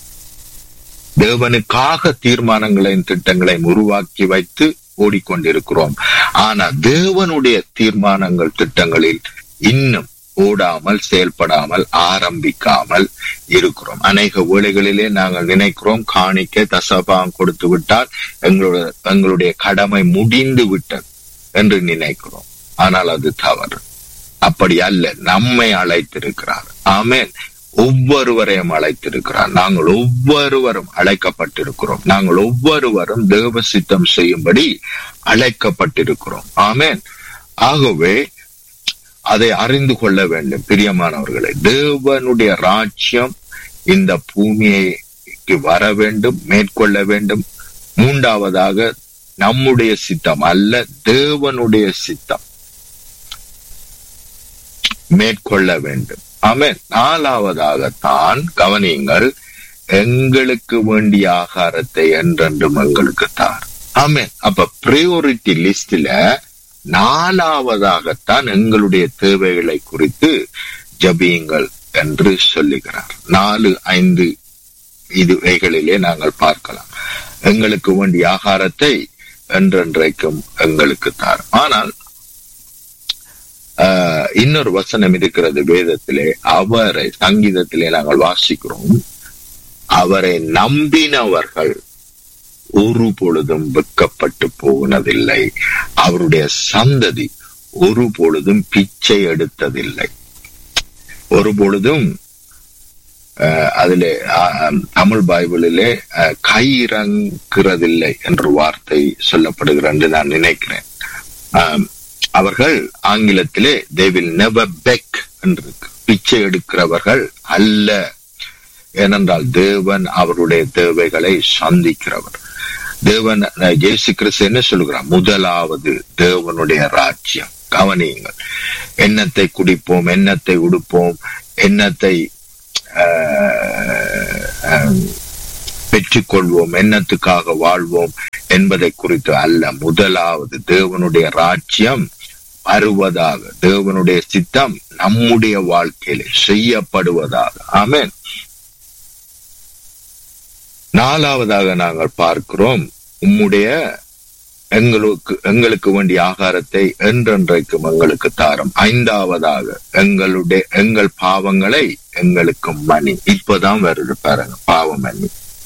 Speaker 6: தேவனுக்காக தீர்மானங்களையும் திட்டங்களையும் உருவாக்கி வைத்து ஓடிக்கொண்டிருக்கிறோம். ஆனா தேவனுடைய தீர்மானங்கள் திட்டங்களில் இன்னும் ஓடாமல், செயல்படாமல், ஆரம்பிக்காமல் இருக்கிறோம். அநேக வேளைகளிலே நாங்கள் நினைக்கிறோம், காணிக்கை தசபாகம் கொடுத்து விட்டால் எங்களுடைய எங்களுடைய கடமை முடிந்து விட்டது என்று நினைக்கிறோம். ஆனால் அது தவறு. அப்படி அல்ல. நம்மை அழைத்திருக்கிறார். ஆமென். ஒவ்வொருவரையும் அழைத்திருக்கிறார். நாங்கள் ஒவ்வொருவரும் அழைக்கப்பட்டிருக்கிறோம். நாங்கள் ஒவ்வொருவரும் தேவ சித்தம் செய்யும்படி அழைக்கப்பட்டிருக்கிறோம். ஆமென். ஆகவே அதை அறிந்து கொள்ள வேண்டும் பிரியமானவர்களே. தேவனுடைய ராஜ்யம் இந்த பூமியைக்கு வர வேண்டும், மேற்கொள்ள வேண்டும். மூன்றாவதாக நம்முடைய சித்தம் அல்ல, தேவனுடைய சித்தம் மேற்கொள்ள வேண்டும். ஆமென். நாலாவதாகத்தான் கவனியுங்கள், எங்களுக்கு வேண்டிய ஆகாரத்தை என்றென்றும் எங்களுக்கு தார். ஆமென். அப்ப பிரியோரிட்டி லிஸ்ட்ல நாலாவதாகத்தான் எங்களுடைய தேவைகளை குறித்து ஜபியுங்கள் என்று சொல்லுகிறார். நாலு ஐந்து இதுவைகளிலே நாங்கள் பார்க்கலாம். எங்களுக்கு வேண்டிய ஆகாரத்தை என்றென்றைக்கும் எங்களுக்கு தார். ஆனால் ஆஹ் இன்னொரு வசனம் இருக்கிறது வேதத்திலே. அவரை சங்கீதத்திலே நாங்கள் வாசிக்கிறோம், அவரை நம்பினவர்கள் ஒரு பொழுதும் வெட்கப்பட்டு போனதில்லை, அவருடைய சந்ததி ஒரு பொழுதும் பிச்சை எடுத்ததில்லை. ஒரு பொழுதும் அதிலே தமிழ் பைபிளிலே கை இறங்குறதில்லை என்ற வார்த்தை சொல்லப்படுகிறது என்று நான் நினைக்கிறேன். அவர்கள் ஆங்கிலத்திலே they will never beg என்று, பிச்சை எடுக்கிறவர்கள் அல்ல. ஏனென்றால் தேவன் அவருடைய தேவைகளை சந்திக்கிறவர். தேவன் இயேசு கிறிஸ்து என்ன சொல்லுகிறார்? முதலாவது தேவனுடைய ராஜ்யம். கவனியுங்கள், எண்ணத்தை குடிப்போம், எண்ணத்தை உடுப்போம், எண்ணத்தை பெற்றுக்கொள்வோம், எண்ணத்துக்காக வாழ்வோம் என்பதை குறித்து அல்ல. முதலாவது தேவனுடைய ராஜ்யம் வருவதாக, தேவனுடைய சித்தம் நம்முடைய வாழ்க்கையில செய்யப்படுவதாக. ஆமென். நாலாவதாக நாங்கள் பார்க்கிறோம், உம்முடைய எங்களுக்கு எங்களுக்கு வேண்டிய ஆகாரத்தை என்றென்றைக்கும் எங்களுக்கு தாரும். ஐந்தாவதாக, எங்களுடைய எங்கள் பாவங்களை எங்களுக்கு மன்னி. இப்பதான் வருது பாருங்க, பாவ மன்னி.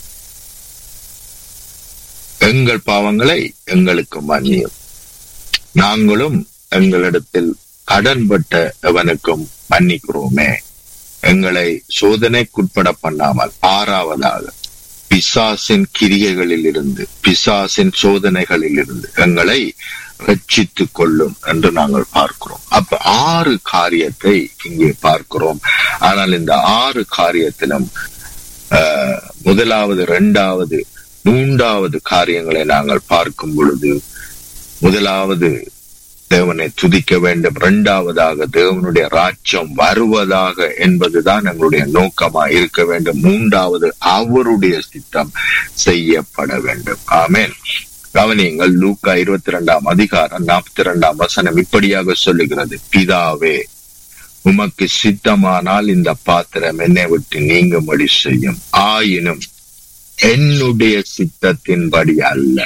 Speaker 6: எங்கள் பாவங்களை எங்களுக்கு மன்னியும், நாங்களும் எங்களிடத்தில் கடன்பட்ட எவனுக்கும் மன்னிக்கிறோமே. எங்களை சோதனைக்குட்பட பண்ணாமல். ஆறாவதாக, பிசாசின் கிரியைகளில் இருந்து, பிசாசின் சோதனைகளில் இருந்து எங்களை ரட்சித்துக் கொள்ளும் என்று நாங்கள் பார்க்கிறோம். அப்ப ஆறு காரியத்தை இங்கே பார்க்கிறோம். ஆனால் இந்த ஆறு காரியத்திலும் ஆஹ் முதலாவது, இரண்டாவது, மூன்றாவது காரியங்களை நாங்கள் பார்க்கும் பொழுது, முதலாவது தேவனை துதிக்க வேண்டும், இரண்டாவதாக தேவனுடைய ராஜ்யம் வருவதாக என்பதுதான் எங்களுடைய நோக்கமா இருக்க வேண்டும், மூன்றாவது அவருடைய சித்தம் செய்யப்பட வேண்டும். ஆமென். கவனியுங்கள், லூக்கா இருபத்தி இரண்டாம் அதிகாரம் நாற்பத்தி இரண்டாம் வசனம் இப்படியாக சொல்லுகிறது, பிதாவே உமக்கு சித்தமானால் இந்த பாத்திரம் என்னை விட்டு நீங்கும்படி செய்யும், ஆயினும் என்னுடைய சித்தத்தின்படி அல்ல,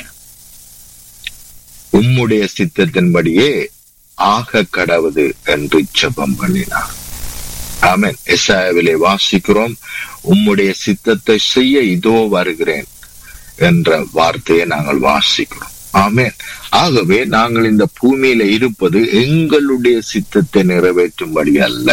Speaker 6: உம்முடைய சித்தத்தின்படியே ஆக கடவுது என்று ஜெபம் பண்ணினார். ஆமென். எசாயாவிலே வாசிக்கிறோம், உம்முடைய சித்தத்தை செய்ய இதோ வருகிறேன் என்ற வார்த்தையை நாங்கள் வாசிக்கிறோம். ஆமென். ஆகவே நாங்கள் இந்த பூமியில இருப்பது எங்களுடைய சித்தத்தை நிறைவேற்றும்படி அல்ல.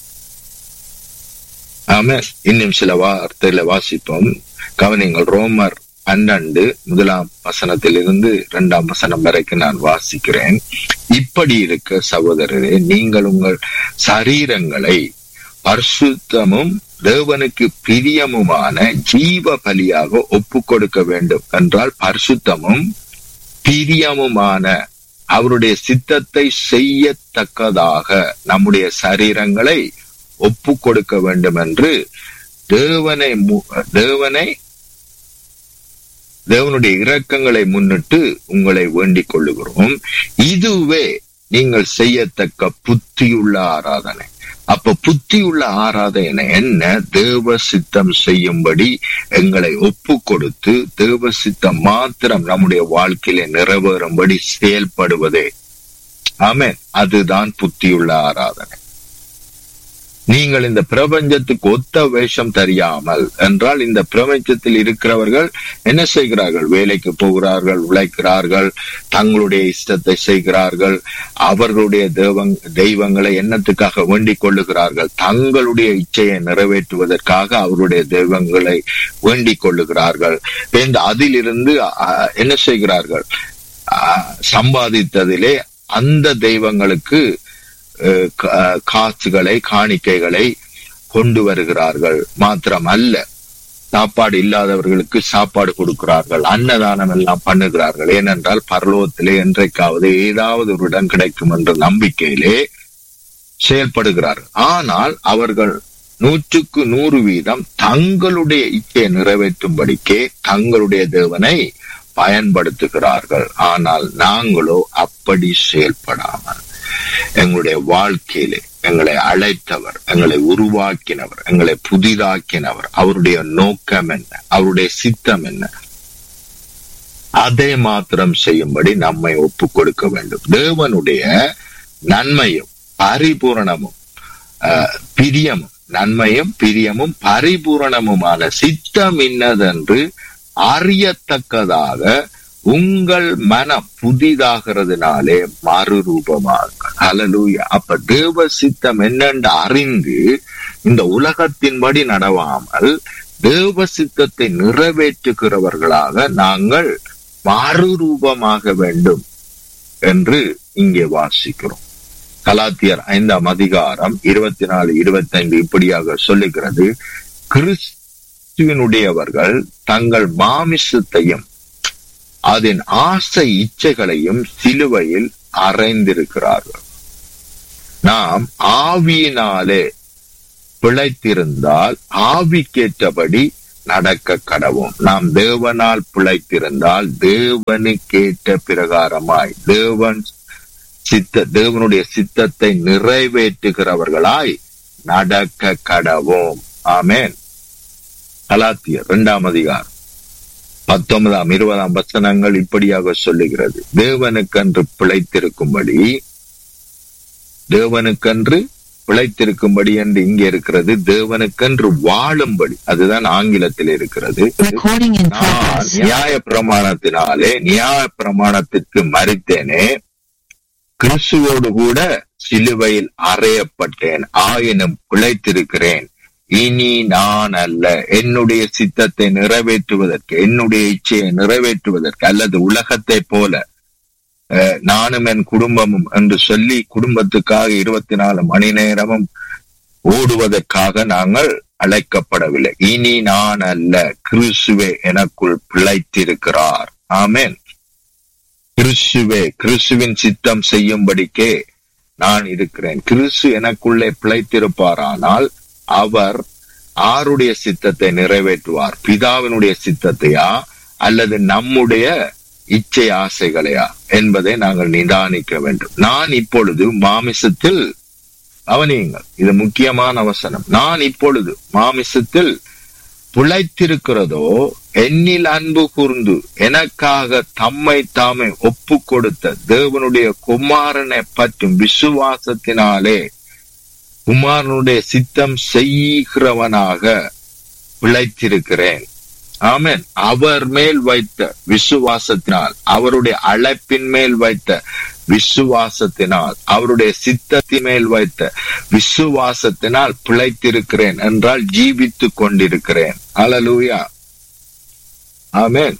Speaker 6: ஆமென். இன்னும் சில வார்த்தையில வாசிப்போம். கவனிங்கள், ரோமர் பன்னெண்டு முதலாம் வசனத்தில் இருந்து இரண்டாம் வசனம் வரைக்கும் நான் வாசிக்கிறேன். இப்படி இருக்க சகோதரரே, நீங்கள் உங்கள் சரீரங்களை பரிசுத்தமும் தேவனுக்கு பிரியமுமான ஜீவ பலியாக ஒப்பு கொடுக்க வேண்டும் என்றால், பரிசுத்தமும் பிரியமுமான அவருடைய சித்தத்தை செய்யத்தக்கதாக நம்முடைய சரீரங்களை ஒப்பு கொடுக்க வேண்டும் என்று தேவனை தேவனை தேவனுடைய இரக்கங்களை முன்னிட்டு உங்களை வேண்டிக் கொள்ளுகிறோம். இதுவே நீங்கள் செய்யத்தக்க புத்தியுள்ள ஆராதனை. அப்ப புத்தியுள்ள ஆராதனை என்ன? தேவ சித்தம் செய்யும்படி எங்களை ஒப்பு கொடுத்து தேவ சித்தம் மாத்திரம் நம்முடைய வாழ்க்கையில நிறைவேறும்படி செயல்படுவதே. ஆமென். அதுதான் புத்தியுள்ள ஆராதனை. நீங்கள் இந்த பிரபஞ்சத்துக்கு ஒத்த வேஷம் தெரியாமல் என்றால், இந்த பிரபஞ்சத்தில் இருக்கிறவர்கள் என்ன செய்கிறார்கள்? வேலைக்கு போகிறார்கள், உழைக்கிறார்கள், தங்களுடைய இஷ்டத்தை செய்கிறார்கள், அவர்களுடைய தெய்வங் தெய்வங்களை எண்ணத்துக்காக வேண்டிக் கொள்ளுகிறார்கள், தங்களுடைய இச்சையை நிறைவேற்றுவதற்காக அவருடைய தெய்வங்களை வேண்டிக் கொள்ளுகிறார்கள். அதிலிருந்து என்ன செய்கிறார்கள்? சம்பாதித்ததிலே அந்த தெய்வங்களுக்கு காசுகளை, காணிக்கைகளை கொண்டு வருகிறார்கள். மாத்திரம் அல்ல, சாப்பாடு இல்லாதவர்களுக்கு சாப்பாடு கொடுக்கிறார்கள், அன்னதானம் எல்லாம் பண்ணுகிறார்கள். ஏனென்றால் பரலோகத்திலே என்றைக்காவது ஏதாவது ஒரு இடம் கிடைக்கும் என்ற நம்பிக்கையிலே செயல்படுகிறார்கள். ஆனால் அவர்கள் நூற்றுக்கு நூறு வீதம் தங்களுடைய இச்சையை நிறைவேற்றும்படிக்கே தங்களுடைய தேவனை பயன்படுத்துகிறார்கள். ஆனால் நாங்களோ அப்படி செயல்படாமல் எங்களுடைய வாழ்க்கையிலே எங்களை அழைத்தவர், எங்களை உருவாக்கினவர், எங்களை புதிதாக்கினவர், அவருடைய நோக்கம் என்ன, அவருடைய சித்தம் என்ன, அதை மாத்திரம் செய்யும்படி நம்மை ஒப்பு கொடுக்க வேண்டும். தேவனுடைய நன்மையும் பரிபூரணமும் பிரியமும் நன்மையும் பிரியமும் பரிபூரணமுமான சித்தம் இன்னதென்று அறியத்தக்கதாக உங்கள் மனம் புதிதாகிறதுனாலே மறுரூபமாக. ஹல்லேலூயா. அப்ப தேவ சித்தம் என்னென்று அறிந்து இந்த உலகத்தின்படி நடவாமல் தேவ சித்தத்தை நிறைவேற்றுகிறவர்களாக நாங்கள் மறுரூபமாக வேண்டும் என்று இங்கே வாசிக்கிறோம். கலாத்தியர் ஐந்தாம் அதிகாரம் இருபத்தி நாலு இருபத்தி ஐந்து இப்படியாக சொல்லுகிறது, கிறிஸ் கிறிஸ்துவனுடையவர்கள் தங்கள் மாமிசத்தையும் அதன் ஆசை இச்சைகளையும் சிலுவையில் அறைந்திருக்கிறார்கள். நாம் ஆவியினாலே பிழைத்திருந்தால் ஆவிக்கேற்றபடி நடக்க கடவோம். நாம் தேவனால் பிழைத்திருந்தால் தேவனுக்கேற்ற பிரகாரமாய் தேவன் சித்த தேவனுடைய சித்தத்தை நிறைவேற்றுகிறவர்களாய் நடக்க கடவோம். ஆமென். கலாத்தியர் இரண்டாம் அதிகாரம் பத்தொன்பதாம் இருபதாம் வசனங்கள் இப்படியாக சொல்லுகிறது. தேவனுக்கென்று பிழைத்திருக்கும்படி தேவனுக்கென்று பிழைத்திருக்கும்படி என்று இங்கே இருக்கிறது. தேவனுக்கென்று வாழும்படி, அதுதான் ஆங்கிலத்தில் இருக்கிறது. நான் நியாய பிரமாணத்தினாலே நியாய பிரமாணத்திற்கு மரித்தேனே, கிறிஸ்துவோடு கூட சிலுவையில் அறையப்பட்டேன், ஆயினும் பிழைத்திருக்கிறேன். இனி நான் அல்ல, என்னுடைய சித்தத்தை நிறைவேற்றுவதற்கு, என்னுடைய இச்சையை நிறைவேற்றுவதற்கு, அல்லது உலகத்தை போல நானும் என் குடும்பமும் என்று சொல்லி குடும்பத்துக்காக இருபத்தி நாலு மணி நேரமும் ஓடுவதற்காக நாங்கள் அழைக்கப்படவில்லை. இனி நான் அல்ல, கிறிஸ்துவே எனக்குள் பிழைத்திருக்கிறார். ஆமென். கிறிஸ்துவே, கிறிஸ்துவின் சித்தம் செய்யும்படிக்கே நான் இருக்கிறேன். கிறிஸ்து எனக்குள்ளே பிழைத்திருப்பாரானால் அவர் ஆருடைய சித்தத்தை நிறைவேற்றுவார்? பிதாவினுடைய சித்தத்தையா அல்லது நம்முடைய இச்சை ஆசைகளையா என்பதை நாங்கள் நிதானிக்க வேண்டும். நான் இப்பொழுது மாமிசத்தில், கவனியுங்கள், இது முக்கியமான வசனம், நான் இப்பொழுது மாமிசத்தில் பிழைத்திருக்கிறதோ என்னில் அன்பு கூர்ந்து எனக்காக தம்மை தாமே ஒப்பு கொடுத்த தேவனுடைய குமாரனை பற்றும் விசுவாசத்தினாலே குமாரனுடைய சித்தம் செய்கிறவனாக பிழைத்திருக்கிறேன். ஆமென். அவர் மேல் வைத்த விசுவாசத்தினால், அவருடைய அழைப்பின் மேல் வைத்த விசுவாசத்தினால், அவருடைய சித்தத்தின் மேல் வைத்த விசுவாசத்தினால் பிழைத்திருக்கிறேன் என்றால் ஜீவித்துக் கொண்டிருக்கிறேன். அல்லேலூயா. ஆமென்.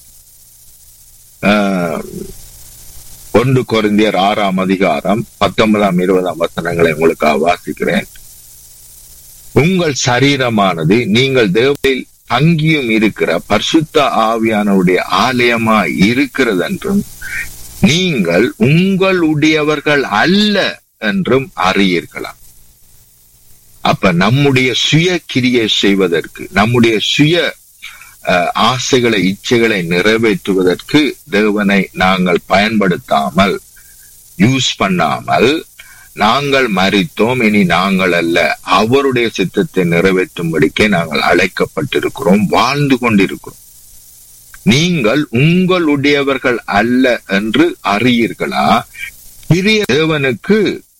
Speaker 6: ஒன்று கொரிந்தியர் ஆறாம் அதிகாரம் பத்தொன்பதாம் இருபதாம் வசனங்களை உங்களுக்காக வாசிக்கிறேன். உங்கள் சரீரமானது நீங்கள் தேவனில் தங்கியும் இருக்கிற பரிசுத்த ஆவியானவருடைய ஆலயமாய் இருக்கிறது என்றும் நீங்கள் உங்களுடையவர்கள் அல்ல என்றும் அறியீர்களாம். அப்ப நம்முடைய சுய கிரியை செய்வதற்கு, நம்முடைய சுய ஆசைகளை இச்சைகளை நிறைவேற்றுவதற்கு தேவனை நாங்கள் பயன்படுத்தாமல், யூஸ் பண்ணாமல், நாங்கள் மரித்தோம், இனி நாங்கள் அல்ல, அவருடைய சித்தத்தை நிறைவேற்றும்படிக்கே நாங்கள் அழைக்கப்பட்டிருக்கிறோம், வாழ்ந்து கொண்டிருக்கிறோம். நீங்கள் உங்களுடையவர்கள் அல்ல என்று அறியீர்களா? பிரிய தேவனுக்கு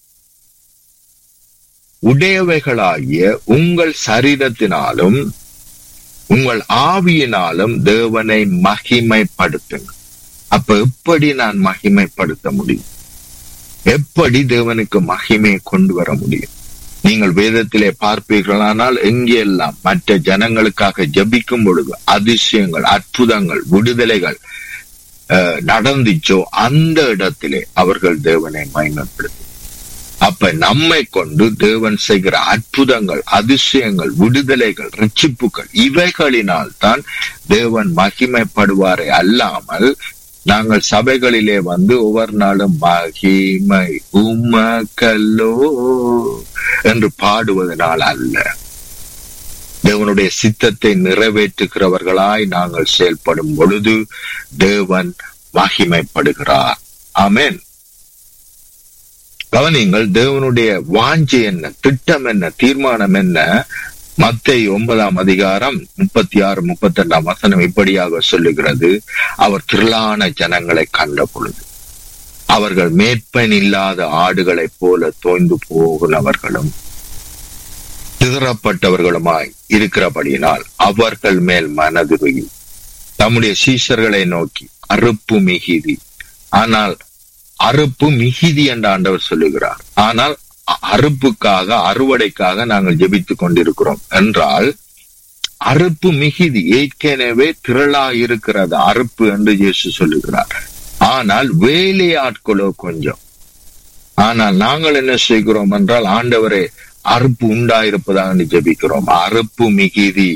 Speaker 6: உடையவைகளாகிய உங்கள் சரீரத்தினாலும் உங்கள் ஆவியினாலும் தேவனை மகிமைப்படுத்துங்கள். அப்ப எப்படி நான் மகிமைப்படுத்த முடியும்? எப்படி தேவனுக்கு மகிமையை கொண்டு வர முடியும்? நீங்கள் வேதத்திலே பார்ப்பீர்களானால் எங்கெல்லாம் மற்ற ஜனங்களுக்காக ஜபிக்கும் பொழுது அதிசயங்கள், அற்புதங்கள், விடுதலைகள் நடந்துச்சோ அந்த இடத்திலே அவர்கள் தேவனை மகிமைப்படுத்தும். அப்ப நம்மை கொண்டு தேவன் செய்கிற அற்புதங்கள், அதிசயங்கள், விடுதலைகள், ரட்சிப்புகள், இவைகளினால் தான் தேவன் மகிமைப்படுவாரே அல்லாமல் நாங்கள் சபைகளிலே வந்து ஒவ்வொரு நாளும் மகிமை உமக்கல்லோ என்று பாடுவதனால் அல்ல. தேவனுடைய சித்தத்தை நிறைவேற்றுகிறவர்களாய் நாங்கள் செயல்படும் பொழுது தேவன் மகிமைப்படுகிறார். ஆமென். கவனிங்கள், தேவனுடைய வாஞ்சை என்ன, திட்டம் என்ன, தீர்மானம் என்ன? மத்தேயு ஒன்பதாம் அதிகாரம் முப்பத்தி ஆறு முப்பத்தி ரெண்டாம் வசனம் இப்படியாக சொல்லுகிறது. அவர் திரளான ஜனங்களை கண்ட பொழுது அவர்கள் மேற்பன் இல்லாத ஆடுகளைப் போல தோய்ந்து போகிறவர்களும் சிதறப்பட்டவர்களுமாய் இருக்கிறபடியினால் அவர்கள் மேல் மனதுருகி தம்முடைய சீஷர்களை நோக்கி, அறுப்பு மிகுதி, ஆனால் அறுப்பு மிகுதி என்று ஆண்டவர் சொல்லுகிறார். ஆனால் அறுப்புக்காக, அறுவடைக்காக நாங்கள் ஜெபித்துக் கொண்டிருக்கிறோம் என்றால் அறுப்பு மிகுதி, ஏற்கனவே திரளா இருக்கிறது அறுப்பு என்று இயேசு சொல்லுகிறார். ஆனால் வேலையாட்களோ கொஞ்சம். ஆனால் நாங்கள் என்ன செய்கிறோம் என்றால், ஆண்டவரே அறுப்பு உண்டாயிருப்பதாக ஜெபிக்கிறோம். அறுப்பு மிகுதி,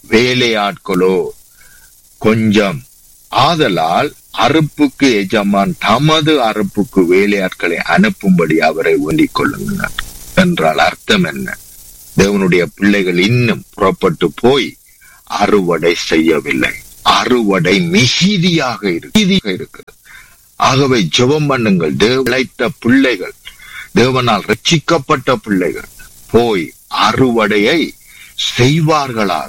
Speaker 6: வேலையாட்களோ கொஞ்சம். ஆதலால் அறுப்புக்கு எஜமான் தமது அறுப்புக்கு வேலையாட்களை அனுப்பும்படி அவரை வேண்டிக் கொள்ளுங்கள் என்றால் அர்த்தம் என்ன? தேவனுடைய பிள்ளைகள் இன்னும் புறப்பட்டு போய் அறுவடை செய்யவில்லை. அறுவடை மிகுதியாக இருக்கிறது. ஆகவே ஜெபம் பண்ணுங்கள். தேவ பிள்ளைகள், தேவனால் ரட்சிக்கப்பட்ட பிள்ளைகள் போய் அறுவடையை செய்வார்களாக.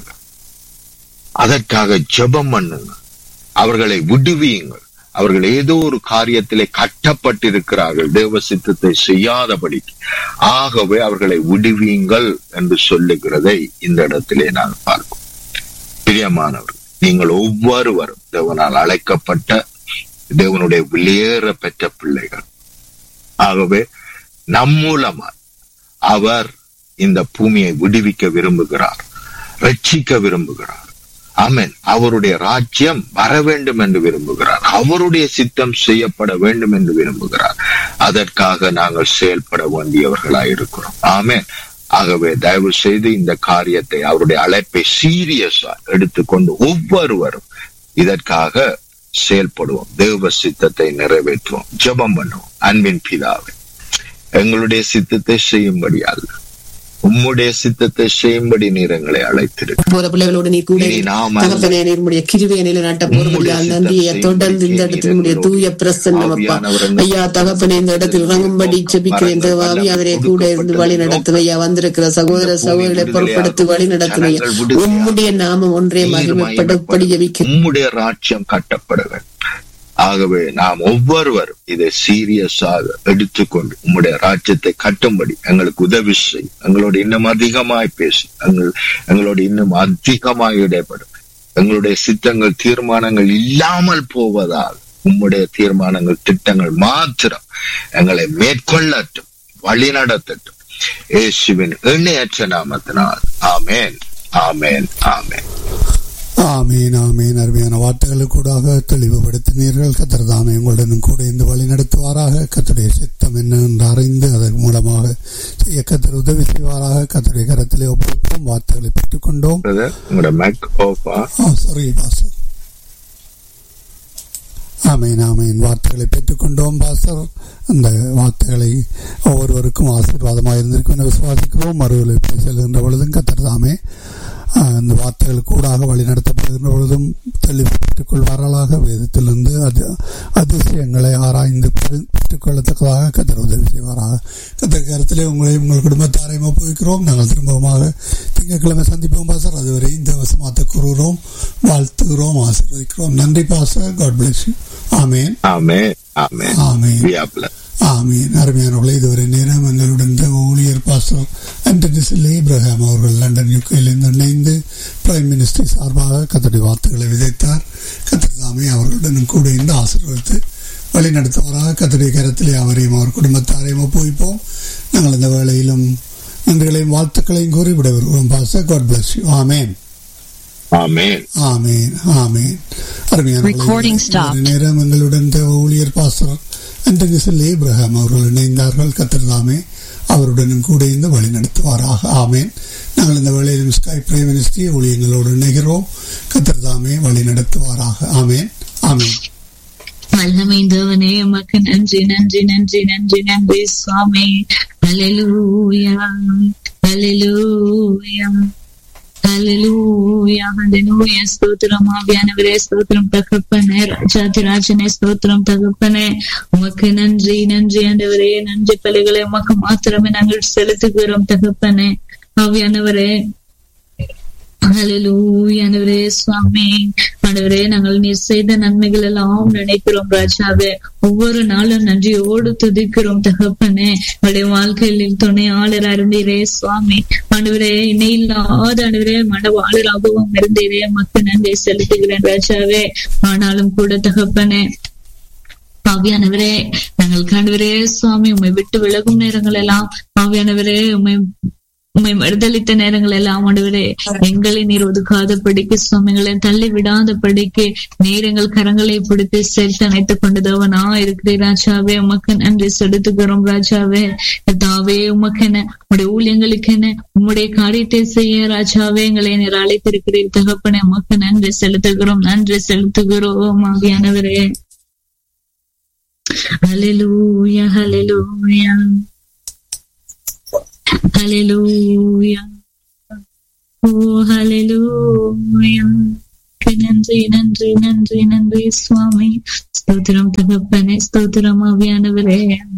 Speaker 6: அதற்காக ஜெபம் பண்ணுங்கள். அவர்களை விடுவியுங்கள். அவர்கள் ஏதோ ஒரு காரியத்திலே கட்டப்பட்டிருக்கிறார்கள் தேவ சித்தத்தை செய்யாதபடி. ஆகவே அவர்களை விடுவியுங்கள் என்று சொல்லுகிறதை இந்த இடத்திலே நாங்கள் பார்க்கிறோம். பிரியமானவர்கள், நீங்கள் ஒவ்வொருவரும் தேவனால் அழைக்கப்பட்ட தேவனுடைய வெளியேற பெற்ற பிள்ளைகள். ஆகவே நம் மூலமா அவர் இந்த பூமியை விடுவிக்க விரும்புகிறார், ரட்சிக்க விரும்புகிறார். ஆமென். அவருடைய ராஜ்யம் வர வேண்டும் என்று விரும்புகிறார். அவருடைய சித்தம் செய்யப்பட வேண்டும் என்று விரும்புகிறார். அதற்காக நாங்கள் செயல்பட வேண்டியவர்களாய் இருக்கிறோம். ஆமென். ஆகவே தயவு செய்து இந்த காரியத்தை, அவருடைய அழைப்பை சீரியஸா எடுத்துக்கொண்டு ஒவ்வொருவரும் இதற்காக செயல்படுவோம். தேவ சித்தத்தை நிறைவேற்றுவோம். ஜெபம் பண்ணுவோம். அன்பின் பிதாவே, எங்களுடைய சித்தத்தை செய்யும்படி அல்ல, உம்முடைய சித்தத்தை செய்யும்படி நீர் எங்களை அழைத்திருக்கிறீர்.
Speaker 7: போற பிள்ளைகளோடு நீ கூட தகப்பனே, நீருடைய கிருபையை நிலைநாட்ட போறபடியால் நன்றியை தொடர்ந்து இந்த இடத்தினுடைய தூய பிரசன்னம் அப்பா. ஐயா தகப்பனே, இந்த இடத்தில் இறங்கும்படி ஜெபிக்கிறேன். தேவாவி அவரே கூட இருந்து வழி நடத்தும். ஐயா வந்திருக்கிற சகோதர சகோதரிகளை பொறுப்படுத்தி வழி நடத்தும். ஐயா உம்முடைய நாமம் ஒன்றே மகிமைப்படப்படி ஜெபிக்கிறேன்.
Speaker 6: உம்முடைய ராஜ்யம் கட்டப்பட வேண்டும். ஆகவே நாம் ஒவ்வொருவரும் இதை சீரியஸாக எடுத்துக்கொண்டு உம்முடைய ராஜ்யத்தை கட்டும்படி எங்களுக்கு உதவி செய்யும். எங்களோட இன்னும் அதிகமாய் பேசும். எங்கள் எங்களோட இன்னும் அதிகமாய் இடைப்படும். எங்களுடைய சித்தங்கள் தீர்மானங்கள் இல்லாமல் போவதால் உம்முடைய தீர்மானங்கள் திட்டங்கள் மாத்திரம் எங்களை மேற்கொள்ளட்டும், வழி நடத்தட்டும். இயேசுவின் எண்ணற்ற நாமத்தினால் ஆமேன், ஆமேன், ஆமேன்.
Speaker 4: ஆமீன், ஆமீன். அருமையான வார்த்தைகளுக்கூடாக தெளிவுபடுத்தினீர்கள். கர்த்தர் தாமே உங்களுடன் கூட இந்த வழி நடத்துவாராக. கர்த்தருடைய சித்தம் என்ன என்று அறிந்து அதன் மூலமாக செய்ய கர்த்தர் உதவி செய்வாராக. கர்த்தருடைய கரத்திலே ஒப்புவிப்போம். வார்த்தைகளை பெற்றுக் கொண்டோம். Sorry pastor. ஆமீன், ஆமீன். வார்த்தைகளை பெற்றுக்கொண்டோம் பாஸ்டர். அந்த வார்த்தைகளை ஒவ்வொருவருக்கும் ஆசீர்வாதமாக இருந்திருக்கும் என விசுவாசிக்கிறோம். மறுவலை செல்கின்ற பொழுதும் கர்த்தர் தாமே அந்த வார்த்தைகள் கூடாக வழி நடத்தப்படுகின்ற பொழுதும் தெளிவு பெற்றுக் கொள்வார்களாக. வேதத்திலிருந்து அது அதிசயங்களை ஆராய்ந்து பெற்றுக் கொள்ளத்தக்கதாக கர்த்தர் உதவி செய்வாராக. கர்த்தர் கருத்திலே உங்களையும் உங்கள் குடும்பத்தாரையும் ஒப்புவிக்கிறோம். நாங்கள் திரும்பமாக திங்கட்கிழமை சந்திப்போம் பாஸ்டர். அதுவரை இந்த வசமாத்த கூறுகிறோம், வாழ்த்துகிறோம், ஆசீர்வதிக்கிறோம். நன்றி பாஸ்டர். God bless you. ஆமேன், ஆமேன், ஆமேன், ஆமேன், ஆமீன். அருமையானவர்களே, இதுவரை நேரம் எங்களுடன் ஊழியர் பாஸ்டர் ஆண்டனி சில்லி இப்ராஹிம் அவர்கள் லண்டன் யூகேலிருந்து இணைந்து பிரைம் மினிஸ்டர் சார்பாக கர்த்தருடைய வார்த்தைகளை விதைத்தார். கர்த்தர் தாமே அவர்களுடன் கூட இருந்து ஆசீர்வதித்து வழி நடத்துவாராக. கர்த்தருடைய கரத்திலே அவரையும் அவர் குடும்பத்தாரையும் ஒப்புவிப்போம். நாங்கள் இந்த வேளையிலும் நன்றிகளையும் வாழ்த்துக்களையும் கூறி விட வருவோம் பாஸ்டர். God bless you. ஆமேன், ஆமேன், ஆமேன், ஆமேன். அருமையான நேரம் எங்களுடன் ஊழியர் பாஸ்டர் ஆண்டனி சில்லி இப்ராஹிம் அவர்கள் இணைந்தார்கள். கர்த்தர் தாமே அவருடனும் கூட இருந்து வழி நடத்துவாராக. ஆமேன். நாங்கள் இந்த வேளையிலும் ஸ்கை பிரைம் மினிஸ்ட்ரி ஊழியங்களோடு இணைகிறோம். கர்த்தர் தாமே வழி நடத்துவாராக. ஆமேன், ஆமேன்.
Speaker 2: வல்லமை தேவனே, உமக்கு நன்றி, நன்றி, நன்றி, நன்றி, நன்றி சுவாமி. ஹல்லேலூயா, ஹல்லேலூயா, ஹல்லேலூயா, ஹல்லேலூயா. ஸ்தோத்திரம் ஆவியானவரே, ஸ்தோத்திரம் தகப்பனே, ராஜாதி ராஜனே, ஸ்தோத்திரம் தகப்பனே. உமக்கு நன்றி, நன்றி ஆண்டவரே. நன்றி பலிகளை உமக்கு மாத்திரமே நாங்கள் செலுத்துகிறோம் தகப்பனே. ஆவியானவரே, ஹல்லேலூயா ஆண்டவரே சுவாமி. ஆண்டவரே, நாங்கள் நீர் செய்த நன்மைகள் எல்லாம் நினைக்கிறோம் ராஜாவே. ஒவ்வொரு நாளும் நன்றியோடு துதிக்கிறோம் தகப்பனே. அவருடைய வாழ்க்கையில் துணையாளர் இருந்தீரே சுவாமி. ஆண்டவரே, இணை இல்லாத ஆண்டவரே மனவாளராகவும் இருந்தீரே. மக்கள் நன்றி செலுத்துகிறேன் ராஜாவே. ஆனாலும் கூட தகப்பனே, ஆவியானவரே, நாங்கள் காண்டவரே சுவாமி உண்மை விட்டு விலகும் நேரங்கள் எல்லாம் ஆவியானவரே உண்மை உம்மை மறுதளித்த நேரங்கள் எல்லாம் ஆண்டவரே எங்களை நீர் ஒதுக்காத படிக்கு சுவாமிகளை தள்ளி விடாத படிக்கு நீர் எங்கள் கரங்களை பிடித்து சேர்த்து அணைத்துக் கொண்டதவனா இருக்கிற ராஜாவே உமக்கு நன்றி செலுத்துகிறோம். ராஜாவே தாவே உமக்கென உடைய ஊழியங்களுக்கென உம்முடைய காரியத்தை செய்ய ராஜாவே எங்களை நீர் அழைத்திருக்கிறீர் தகப்பனே. உமக்கு நன்றி செலுத்துகிறோம், நன்றி செலுத்துகிறோம் ஆவியானவரே. ஹல்லேலூயா ஹல்லேலூயா ஹல்லேலூயா. ஓ ஹல்லேலூயா. நன்றி நன்றி நன்றி நன்றி சுவாமி. ஸ்தோத்திரம் தகப்பனே, ஸ்தோத்திரம் ஆவியானவரே.